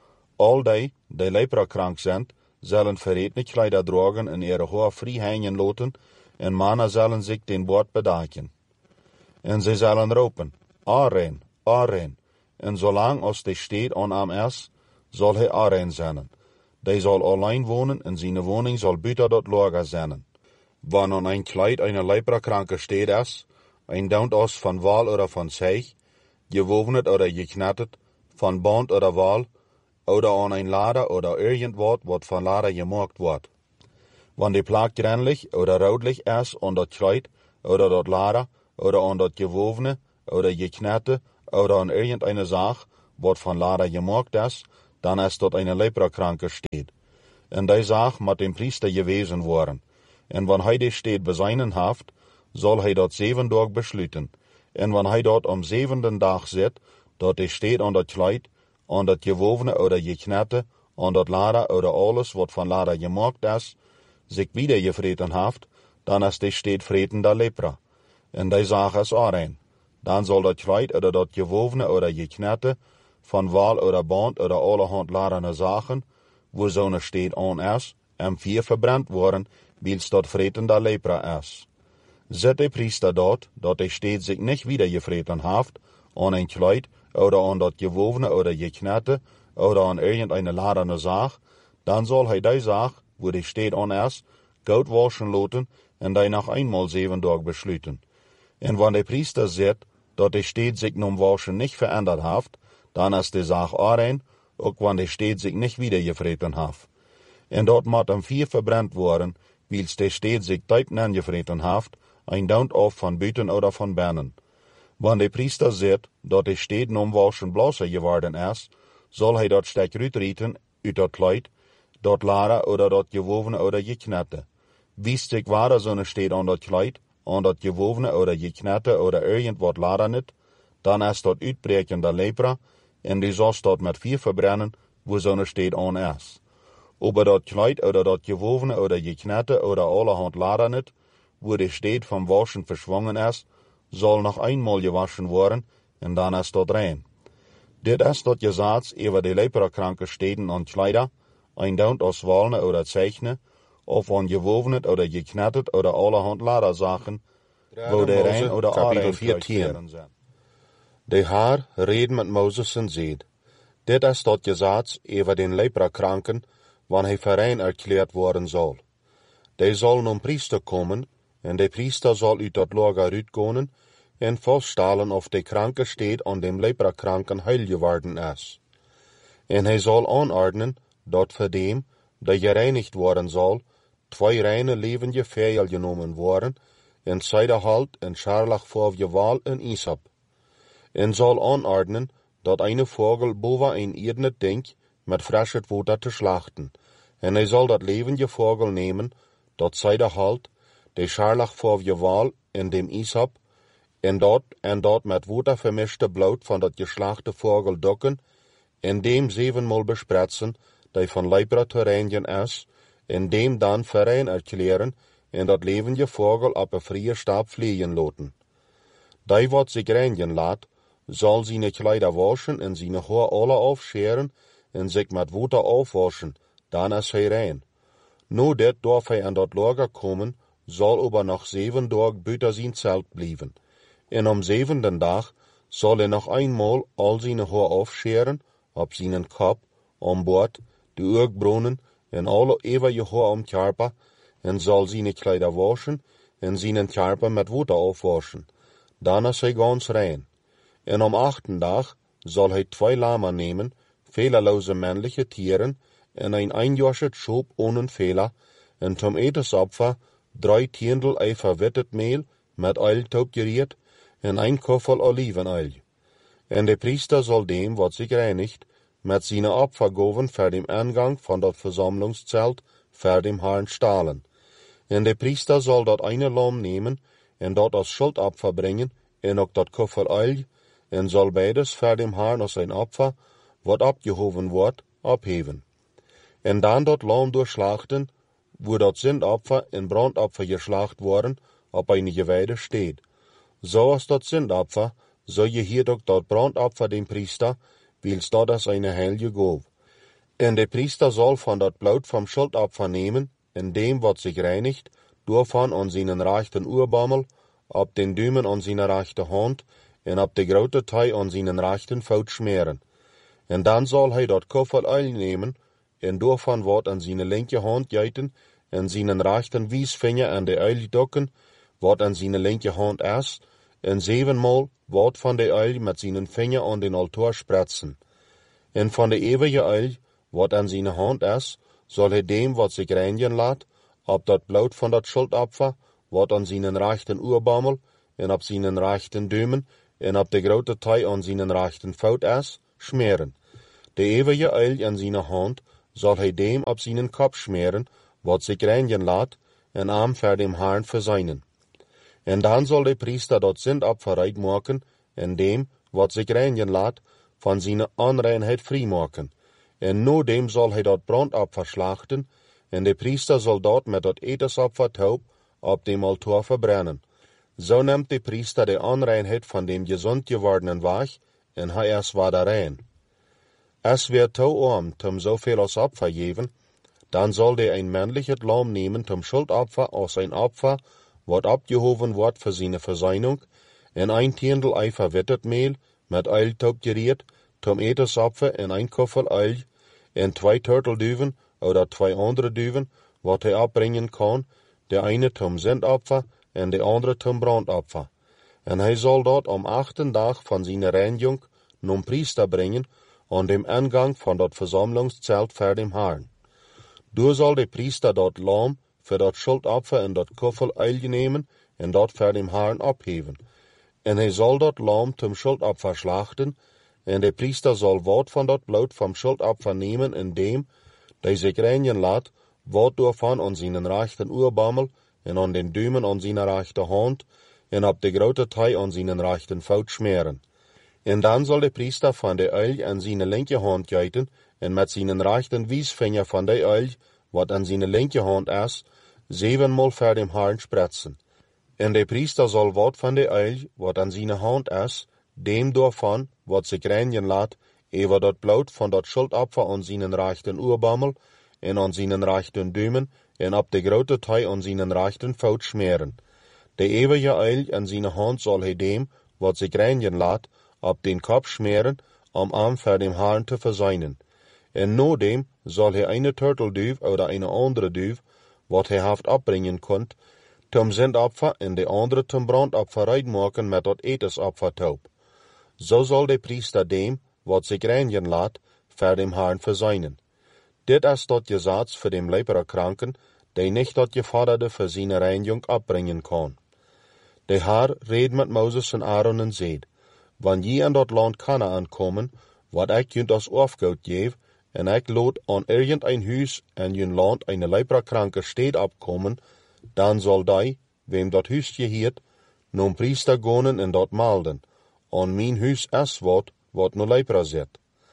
All die, die Lepra krank sind, sollen verredne Kleider tragen in ihre Haar frei hängen lassen, und Männer sollen sich den Wort bedaken. Und sie sollen roepen, Arein, Arein, und solang als die steht an am ist, soll er Arein sein. Die soll allein wohnen, und seine Wohnung soll büter dort Lager sein. Wann an ein Kleid einer Leprakranke steht ist, ein Daunt aus von Wal oder von Zeich, gewovnet oder geknattet, von Band oder Wal, oder an ein Lader oder irgendwas, wat von Lader gemacht wird. Wann die Plaag gränlich oder rotlich ist und dat Kleid oder dat Lada oder an dat Gewovene oder Geknette oder an irgendeine Sache, wat van Lada gemaakt ist, dann ist dort eine Leprakranke steht. En die Sache moet dem Priester gewezen worden. En wann hij die steed beseinen haft, zal hij dat zeven dag besluiten. En wann hij dat am zevenden dag zet, dat die steed aan dat kleid, aan dat gewovene oder geknette, aan dat Lada oder alles wat van Lada gemaakt is, zich wieder gevreten haft, dan is die steed vreten der lepra. En die Sache is aanrein. Dan zal dat kleid oder dat gewovene oder geknette, van wal oder band oder allerhand ladene Sachen, wo zo'n steed aan is, en vier verbrand worden, wils dat vreten der lepra is. Zet de priester dat, dat de steed zich niet wieder gevreten haft, aan een kleid, oder aan dat gewovene oder geknette, oder aan irgendeine ladene Sache, dan zal hij die Sache, wo de steed aan is, goud waschen laten, en die nog eenmaal zeven dag besluiten. En wanneer de priester zet, dat de steed zich nom waschen niet veranderd haft, dan is de Sache aanrein, ook wanneer de steed zich niet wieder gevreten haft. En dat moet hem vier verbrand worden, wils de steed zich diep nangevreten haft, een daunt of van buiten oder van binnen. Wanneer de priester zet, dat de steed nom waschen blasser geworden is, zal hij dat stek uitrieten uit dat kleid, dat Lada oder dat gewovene oder geknette. Wiest zich waar zo'n steed aan dat kleid, aan dat gewovene oder geknette oder irgendwat Lada niet, dan is dat uitbreken der lepra, en die zal dat met vier verbrennen, wo zo'n steed aan is. Ober dat kleid oder dat gewovene oder geknette oder allerhand Lada niet, wo de steed van waschen verschwongen is, zal nog eenmaal gewaschen worden, en dan is dat rein. Dit is dat gezaats over de leprakranke steden aan kleider, een daunt als walne oder zeichne, of aan gewovene oder geknettet oder allerhand Lada Sachen, wo de rein oder aanrein veertien zijn. De Haar reden met Mozes en zeid, dit is dat gezaats over den leprakranken, wanneer hij verein erklärt worden zal. De zal nom priester komen, en de priester zal uit dat lager uitkomen, en vaststellen of de kranke steed aan dem leprakranken heil geworden is. En hij zal aanordnen, dat voor dem, dat gereinigd worden zal, twee reine levende vijel genomen worden, en zijderhalt en scharlach voor je wal en isop. En zal aanordnen, dat eine vogel boven een irdene denk, met frische water te slachten. En hij zal dat levende vogel nemen, dat zijderhalt, de scharlach voor je wal en dem isop, en dat, en dat met water vermischte bloed van dat geslachte vogel dokken, en dem zevenmaal bespretsen, die van lepra te reinigen is, en dem dan verein erklären, en dat levende vogel op een vrije stap vliegen laten. Die wat zich reinigen laat, zal zijn kleider waschen en zijn haar alle afscheren, en zich met water afwaschen, dan is hij rein. Nu dit darf hij aan dat lager komen, zal aber nog zeven dagen buiten zijn zelt blijven. En am zevenden dag zal hij nog eenmaal al zijn haar afscheren, op zijn kop, aan boord, de oogbronnen en alle eeuwige haar om kjarpa, en zal zijn kleider waschen, en zijn kjarpa met water afwaschen. Dan is hij gans rein. En am achten dag zal hij twee lamen nemen, fehlerlose männliche tieren, en een eenjarsche schoop ohne Fehler, en zum Etesopfer drei tiendel ei verwittet meel met oil topgeriert, en een koffel olivenöl. En de priester zal dem, wat zich reinigt, met zijn opfergoven voor dem aangang van dat versammlungszelt voor dem Herrn stalen. En de priester zal dat eine lam nemen, en dat als schuldopfer brengen, en ook dat koffel oil, en zal beides voor dem Herrn als een opfer, wat opgehoven wordt, opheven. En dan dat lam doorslachten, wo dat zindopfer en brandopfer geslacht worden, op een gewijde steed. Zoals dat zindopfer, zo je hier ook dat brandopfer dem priester, wils dat is een heilige goof. En de priester zal van dat bloed van schuldopfer nemen, en dem wat zich reinigt, doorvan aan zijn rechten oorbammel, op den duimen aan zijn rechte hand, en op de grote tij aan zijn rechten voet smeren. En dan zal hij dat koffel oil nemen, en doorvan wat aan zijn linker hand geiten, en zijn rechten wijsvinger aan de oil dokken, wat aan zijn linker hand is, en zevenmaal wat van de oil met zijn vinger aan den altaar spretsen. En van de eeuwige oil, wat aan zijn hand is, zal hij dem wat zich reinigen laat, op dat bloed van dat schuldopfer, wat aan zijn rechten oerbammel, en op zijn rechten duimen, en op de grote tij aan zijn rechten fout is, smeren. De eeuwige uil in zijn hand zal hij dem op zijn kop smeren, wat zich reinigen laat, en am voor dem Herrn verzuinen. En dan zal de priester dat zendopfer uitmaken, en dem, wat zich reinigen laat, van zijn onreinheid vrijmaken. En no dem zal hij dat brandopfer slachten, en de priester zal dat met dat etensopfer taub op dem altaar verbrennen. Zo neemt de priester de onreinheid van dem gezond gewordenen weg, en hij is weer rein. Als weer te arm om zoveel als opfer geven, dan zal de een mannelijk het lam nemen tom schuldopfer als een opfer, wat opgehoven wordt voor zijn verzuining, en een tiendel ei verwittet meel met uil taub gereed, tom etensopfer en een koffel uil, en twee turtelduiven, oder twee andere duiven, wat hij opbrengen kan, de ene tom zendopfer, en de andere tom brandopfer. En hij zal dat om achten dag van zijn reiniging nom priester brengen, aan dem ingang van dat verzamelingszelt voor dem Herrn. Door zal de priester dat lam voor dat schuldopfer en dat koffel uil nemen, en dat voor dem Herrn opheven. En hij zal dat lam tom schuldopfer slachten, en de priester zal wat van dat bloed van schuldopfer nemen en dem, die zich reinigen laat, wat daarvan aan zijn rechten oerbammel, en aan den duimen aan zijn rechterhand, en op de grote tij aan zijn rechten fout smeren. En dan zal de priester van de uil aan zijn linkerhand geiten, en met zijn rechten wijsvinger van de uil, wat aan zijn linkerhand is, zevenmaal voor dem Herrn spretsen. En de priester zal wat van de uil, wat aan zijn hand is, dem daarvan, wat zich reinigen laat, over dat bloed van dat schuldopfer aan zijn rechten oerbammel, en aan zijn rechten duimen, en op de grote tij aan zijn rechten fout smeren. De eeuwige uil in zijn hand zal hij dem, wat zich reinigen laat, op den kop smeren, om am voor dem Herrn te verzuinen. En no dem zal hij een turtelduif oder een andere duif, wat hij heeft opbrengen kunt, tom zendopfer en de andere tom brandopfer uitmaken met dat etensopfer taub. Zo zal de priester dem, wat zich reinigen laat, voor dem Herrn verzuinen. Dit is dat gezats voor dem leperkranken, die niet dat gevorderde voor zijn reiniging opbrengen kan. De Heer reed met Mozes en Aaron en zeid, wanneer je in dat land Kanaan komen, wat ik junt als afgoed geef, en ik lood aan irgendein huis in jun land een leperkranke steed opkomen, dan zal die, wem dat huis geheert, nom priester gonen en dat melden, aan mijn huis is wat, wat no lepra zit.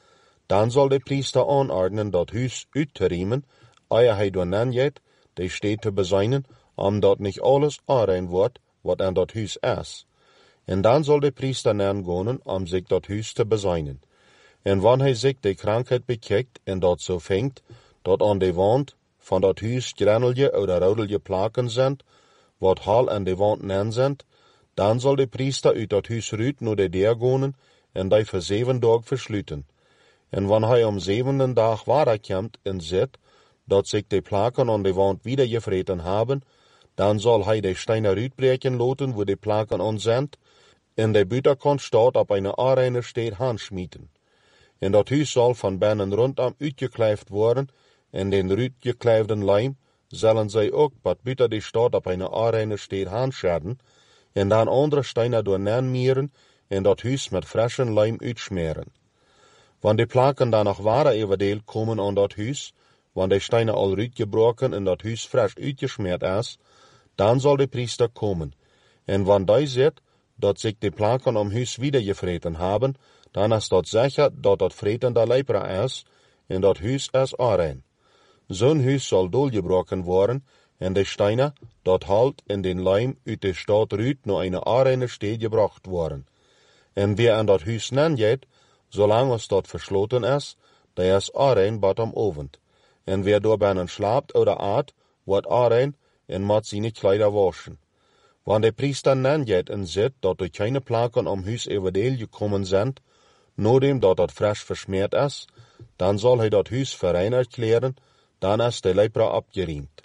Dan zal de priester aanordenen dat huis uit te riemen, eer hij door nanjet, de steed te bezuinen, omdat niet alles aanrein wordt, wat in dat huis is. En dan zal de priester nangonen, om zich dat huis te bezuinen. En wanneer hij zich de krankheid bekijkt, en dat zo vindt, dat aan de wand van dat huis granelje oder rodelje plaken zijn, wat hal aan de wand nan zijn, dan zal de priester uit dat huis ruit naar de deur gonen, en die voor zeven dagen versluiten. En wanneer hij om zevende dag wederkomt en ziet, dat zich de plaken aan de wand wieder gevreten hebben, dan zal hij de steinen uitbreken laten, wo de plaken aan zijn, en de buitenkant staat op een aanreine steed aanschmieten. En dat huis zal van binnen rondom uitgeklijfd worden, en den uitgeklijfden lijm zullen zij ook wat buiten de stad op een aanreine steed aanscheren, en dan andere steinen door nanmieren, en dat huis met frischen lijm uitsmeren. Wanneer de plaken dan nog ware eventueel komen aan dat huis, wanneer de steinen al uitgebroken en dat huis frisch uitgesmeerd is, dan zal de priester komen. En wanneer hij ziet dat zich de plaken om huis wieder gevreten hebben, dan is dat zeker dat dat vretende lepra is, en dat huis is aanrein. Zo'n huis zal doorgebroken worden, en de steinen, dat halt in den lijm uit de stad ruit naar een aanreine steed gebracht worden. En wie aan dat huis nanjeet, zolang als dat versloten is, die is aanrein bat om ovend. En wie door binnen slaapt oder aat, wordt aanrein en moet zijn kleider waschen. Wanneer de priester nanjeet en ziet dat er geen plaken om huis eventueel gekomen zijn, nodem dat dat frisch versmeerd is, dan zal hij dat huis verein erklären, dan is de lepra opgeriemd.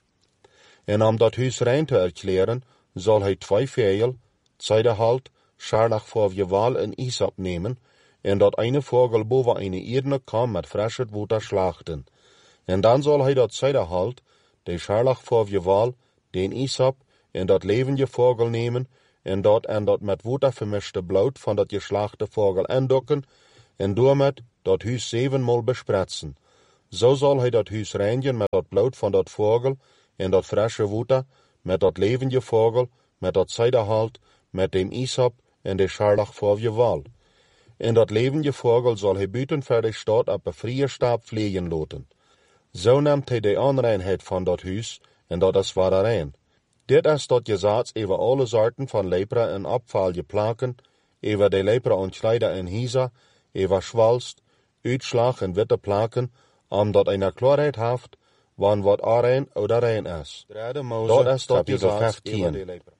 En om dat huis rein te erklären, zal hij twee vijel, zijdehalt, scharlach voor gewaal en isop nemen, en dat eine vogel boven een eerdene kam met frische water slachten. En dan zal hij dat zijdehalt, de scharlach voor je wal, den isop, en dat levende vogel nemen, en dat en dat met water vermischte bloed van dat geslachte vogel aandokken, en doormet dat huis zevenmaal bespretsen. Zo zal hij dat huis reinigen met dat bloed van dat vogel, en dat frische water, met dat levende vogel, met dat zijderhalt, met dem isop, en de scharlach voor je wal. En dat levende vogel zal hij buiten voor de stad op een vrije staap vliegen laten. Zo neemt hij de onreinheid van dat huis, en dat is waar rein. Dit is dat gezaats over alle soorten van lepra en opval geplaken, over de lepra ontkleider en hisa, over schwalst, uitslag en witte plaken, omdat een klaarheid heeft, van wat arein of rein is. Dat is dat gezaats over de lepra.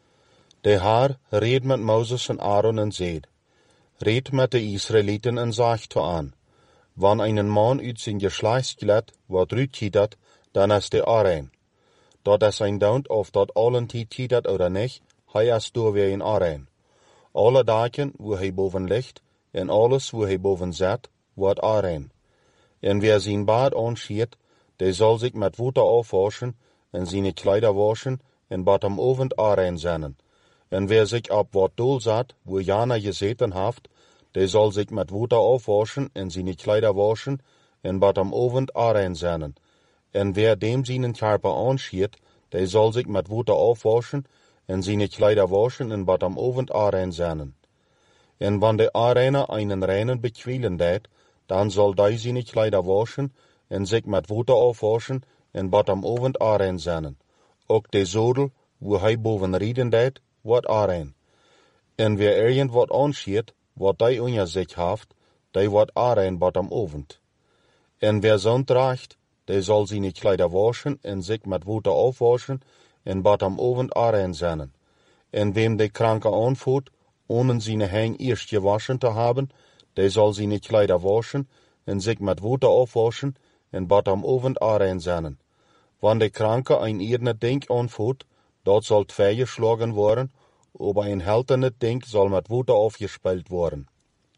De Heer reed met Mozes en Aaron en zei, reed met de Israëlieten en zegt toe aan, wanneer een man uit zijn geslachtsgelet wat uitkietert, dan is de arein. Dat is een dood of dat allen tijd kietert of niet, hij is door weer een arein. Alle dagen waar hij boven ligt, en alles waar hij boven zit, wordt arein. En wie zijn baard aanschiet, die zal zich met water afwaschen, en zijn kleider waschen, en bad am avond arein zijn. En wie zich op wat doel zat, waar Jana gezeten heeft, die zal zich met water afwaschen, en zijn kleider waschen, en bad am avond arein zijn. En wie dem zijn karper aanschiet, die zal zich met water afwaschen, en zijn kleider waschen, en bad am avond arein zijn. En wanneer de areiner einen reinen bekwielen deed, dan zal die zijn kleider waschen, en zich met water afwaschen, en bad am avond arein zijn. Ook de zodel, waar hij boven rieden deed, wordt arein. En wie ergens wat aanschiet, wat die onder zich heeft, die wordt arein bad am avond. En wie zo'n draagt, die zal zijn kleider waschen, en zich met water afwaschen, en bad am avond arein zijn. En wem de kranke aanvoert, ohne zijn hang eerst gewaschen te hebben, die zal zijn kleider waschen, en zich met water afwaschen, en bad am avond arein zijn. Wanneer de kranke een eerder denk aanvoert, dat zal twee geslagen worden, aber een heltende denk zal met water afgespeeld worden.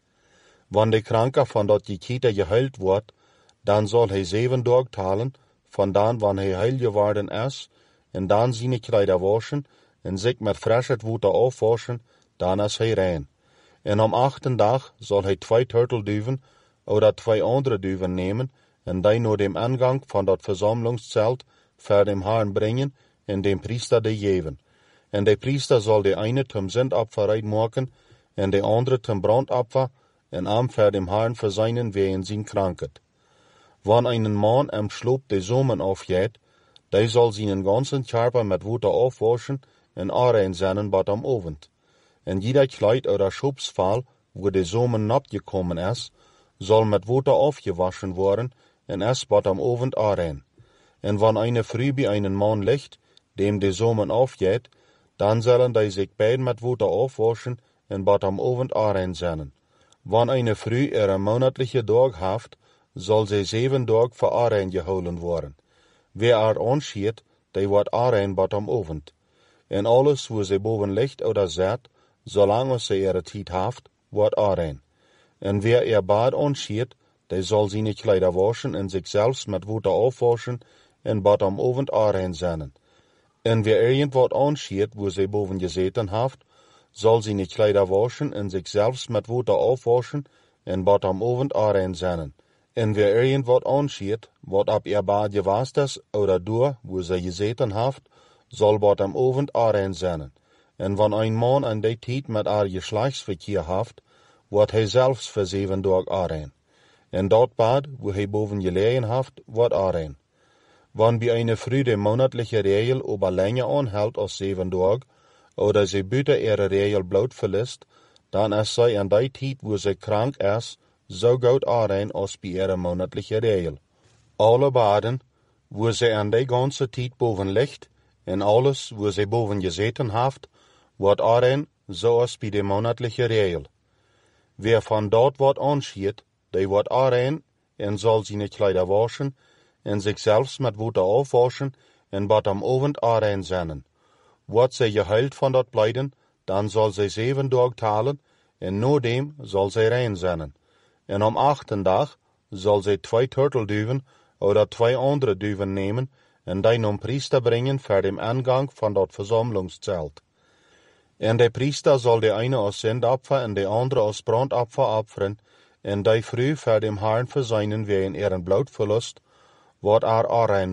Wanneer de kranke van dat gekieter geheild wordt, dan zal hij zeven dagen talen, vandaan wanneer hij heil geworden is, en dan zijn kleider waschen, en zich met frische water afwaschen, dan is hij rein. En om achten dag zal hij twee turtelduiven, of twee andere duiven nemen, en die naar dem aangang van dat verzamelingszelt voor dem Herrn brengen, en dem priester die geven. En de priester zal de ene zum zendopfer maken, en de andere zum brandopfer, en am voor dem Herrn verzijnen wegen zijn krankheid. Wanneer een man am sloop de zomen afjeet, die zal zijn ganzen karper met water afwaschen, en arein zijn bad am avond. En jeder kleid oder schubsval, waar de zomen nat gekomen is, zal met water afgewaschen worden, en is bad am avond arein. En wanneer eine früh bij einen man ligt, dem de zomen afjeet, dan zullen die zich beiden met water afwaschen, en bad am avond arein zijn. Wanneer eine früh er een monatliche dag heeft, zal zij zeven dagen voor arein gehouden worden. Wie er aanschiet, die wordt arein bad am avond. En alles waar zij boven ligt oder zit, zolang zij er tijd heeft, wordt arein. En wie er baard aanschiet, die zal zijn kleider waschen en zichzelf met water afwaschen, en bad am avond arein zijn. En wie ergens wat aanschiet, waar zij boven gezeten heeft, zal zijn kleider waschen en zichzelf met water afwaschen, en bad am avond arein zijn. En wie ergens wat aanschiet, wat op er baard gewast is, oder door, waar zij gezeten heeft, zal bad am avond arein zijn. En wanneer een man aan die tijd met haar geslachtsverkeer heeft, wordt hij zelfs voor zeven dagen arein. En dat bad, waar hij boven gelegen heeft, wordt arein. Wanneer bij een früh de monatliche regel over länger aanhoudt als zeven dagen, oder zij buiten ihre regel bloot verliest, dan is zij aan die tijd waar zij krank is, zo goed arein als bij ihre monatliche regel. Alle baden, waar zij aan die ganze tijd boven ligt, en alles waar zij boven gezeten heeft, wordt arein zoals bij de monatliche regel. Wie van dat wat aanschiet, die wordt arein, en zal zijn kleider waschen, en zichzelf met water afwaschen, en bad am avond arein zijn. Wordt zij geheild van dat blijden, dan zal zij zeven dagen talen, en na dem zal zij rein zijn. En om achten dag zal zij twee turtelduiven, oder twee andere duiven nemen, en die nom priester brengen voor de aangang van dat verzamelingszelt. En de priester zal de ene als zendopfer en de andere als brandopfer offeren, en die vrouw voor dem Herrn verzijnen wegen er een bloedverlust, wat er aanrein